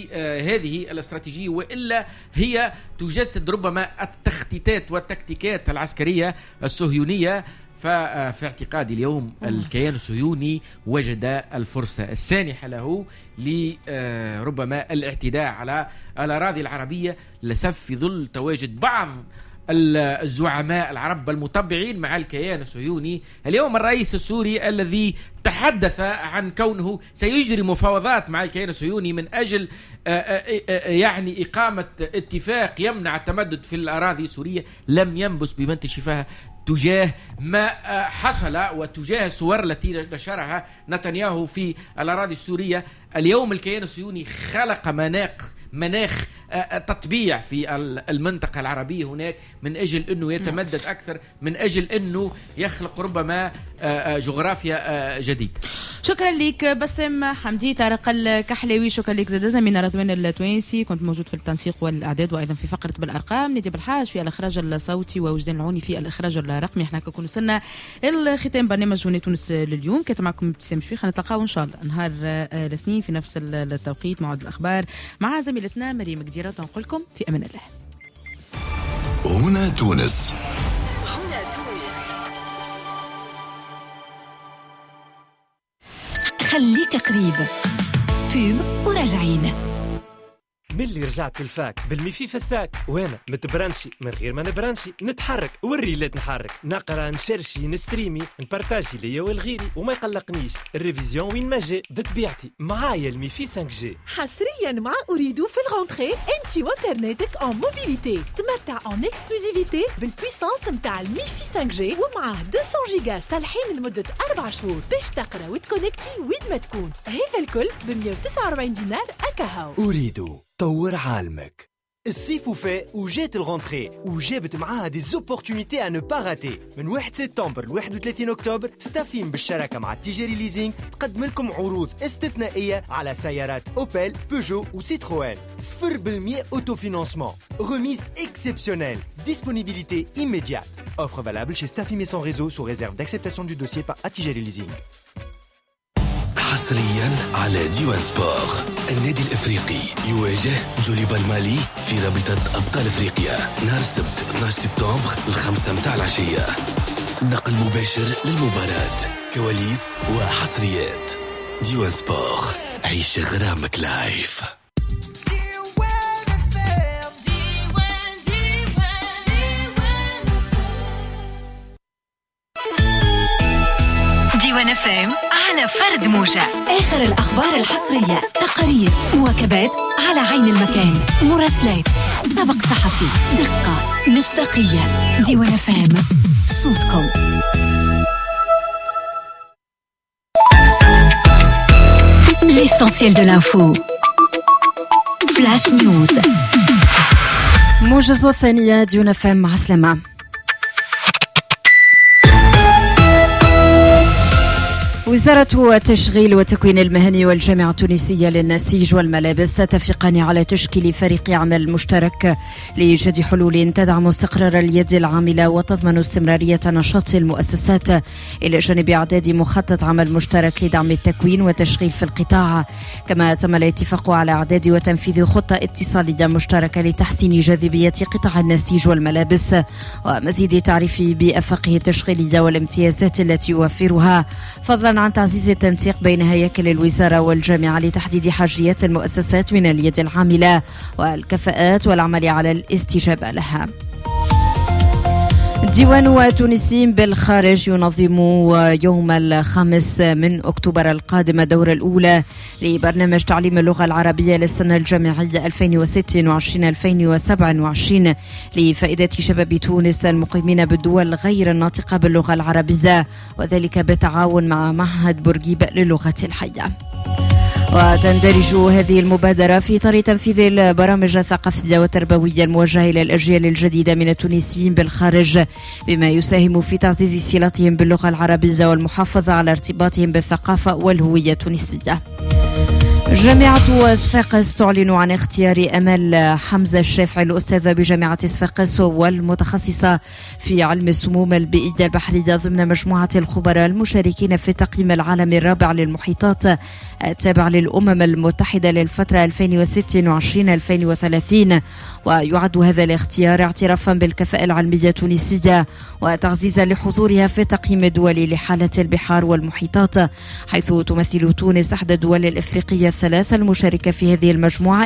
لهذه الاستراتيجية، وإلا هي تجسد ربما التخطيطات والتكتيكات العسكرية الصهيونية. ففي اعتقادي اليوم الكيان الصهيوني وجد الفرصة السانحة له لربما الاعتداء على الأراضي العربية لسف في ظل تواجد بعض الزعماء العرب المطبعين مع الكيان الصهيوني. اليوم الرئيس السوري الذي تحدث عن كونه سيجري مفاوضات مع الكيان الصهيوني من أجل يعني إقامة اتفاق يمنع التمدد في الأراضي السورية لم ينبس بمنت شفاها تجاه ما حصل وتجاه الصور التي نشرها نتنياهو في الأراضي السورية. اليوم الكيان الصهيوني خلق مناخ تطبيع في المنطقة العربية هناك من أجل أنه يتمدد أكثر، من أجل أنه يخلق ربما جغرافيا جديد. شكرا لك بسم حمدي. طارق الكحلاوي شكرا لك زاد زميلنا رضوان التوينسي، كنت موجود في التنسيق والإعداد وأيضا في فقرة بالأرقام، نجيب الحاج في الإخراج الصوتي ووجدان العوني في الإخراج الرقمي. احنا كنكون وصلنا الختام برنامج جوني تونس لليوم. كنت معكم ابتسام شويخ، نتلقاو إن شاء الله نهار الاثنين في نفس التوقيت موعد الأخبار مع زميلتنا مريم قديرة. نقول لكم في أمان الله. هنا تونس. خليك قريب. فيب وراجعين. ملي رجعت الفاك بالميفي في الساك، وانا متبرنشي من غير ما نبرنشي، نتحرك والريلات نحرك، نقرا نشرشي نستريمي نبارتاجي ليا والغيري وما يقلقنيش. الريفيزيون وين ما جاء بطبيعتي معايا الميفي 5G. حصريا مع أريدو في الغونتري انت وانترنتك en mobilité. تمتع en exclusivité بالبويسانس متاع الميفي 5G ومعاه 200 جيجا صالحين لمدة 4 شهور باش تقرا وتكونكتي وين ما تكون. هذا الكل ب 149 دينار أكاهو. أريدو طور عالمك. الصيف وفاء وجات الغونتري وجابت معاها دي زوبورتونيتي à ne pas rater. من 1 سبتمبر ل 31 أكتوبر ستافين بالشراكة مع التجاري ليزينغ تقدم لكم عروض استثنائية على سيارات أوبل، بيجو وسيتروين. 0% autofinancement. Remise exceptionnelle. Disponibilité immédiate. Offre valable chez Staffim et son réseau sous réserve d'acceptation du dossier par Atijari Leasing. حصريا على ديوان سبور. النادي الافريقي يواجه جوليبا المالي في رابطة ابطال افريقيا نهار السبت 12 سبتمبر الخمسة متاع العشية. نقل مباشر للمباراة، كواليس وحصريات. ديوان سبور، عيش غرامك لايف. ديوان FM على فرد موجة. آخر الأخبار الحصرية، تقارير، مواكبات على عين المكان، مراسلات، سبق صحفي، دقة، مصداقية. ديوان FM، صوتكم. L'essentiel de l'info. Flash News. موجز الثانية ديوان FM مع سلامة. وزارة التشغيل والتكوين المهني والجامعة التونسية للنسيج والملابس تتفقان على تشكيل فريق عمل مشترك لإيجاد حلول تدعم استقرار اليد العاملة وتضمن استمرارية نشاط المؤسسات، إلى جانب إعداد مخطط عمل مشترك لدعم التكوين والتشغيل في القطاع. كما تم الاتفاق على إعداد وتنفيذ خطة اتصالية مشتركة لتحسين جاذبية قطاع النسيج والملابس ومزيد التعريف بأفاقه التشغيلية والامتيازات التي يوفرها، فضلا عن تعزيز التنسيق بين هياكل الوزارة والجامعة لتحديد حاجيات المؤسسات من اليد العاملة والكفاءات والعمل على الاستجابة لها. ديوان تونسيين بالخارج ينظم يوم 5 من أكتوبر القادم الدورة الأولى لبرنامج تعليم اللغة العربية للسنة الجامعية 2026-2027 لفائدة شباب تونس المقيمين بالدول غير الناطقة باللغة العربية، وذلك بالتعاون مع معهد بورقيبة للغة الحية. وتندرج هذه المبادرة في إطار تنفيذ البرامج الثقافية والتربوية الموجهة إلى الأجيال الجديدة من التونسيين بالخارج، بما يساهم في تعزيز صلتهم باللغة العربية والمحافظة على ارتباطهم بالثقافة والهوية التونسية. جامعة صفاقس تعلن عن اختيار أمل حمزة الشافعي الأستاذة بجامعة صفاقس والمتخصصة في علم السموم البيئية البحرية ضمن مجموعة الخبراء المشاركين في التقييم العالمي الرابع للمحيطات التابع للأمم المتحدة للفترة 2022-2030. ويعد هذا الاختيار اعترافا بالكفاءة العلمية التونسية وتعزيزا لحضورها في التقييم الدولي لحالة البحار والمحيطات، حيث تمثل تونس أحد الدول الإفريقية الثلاثة المشاركة في هذه المجموعة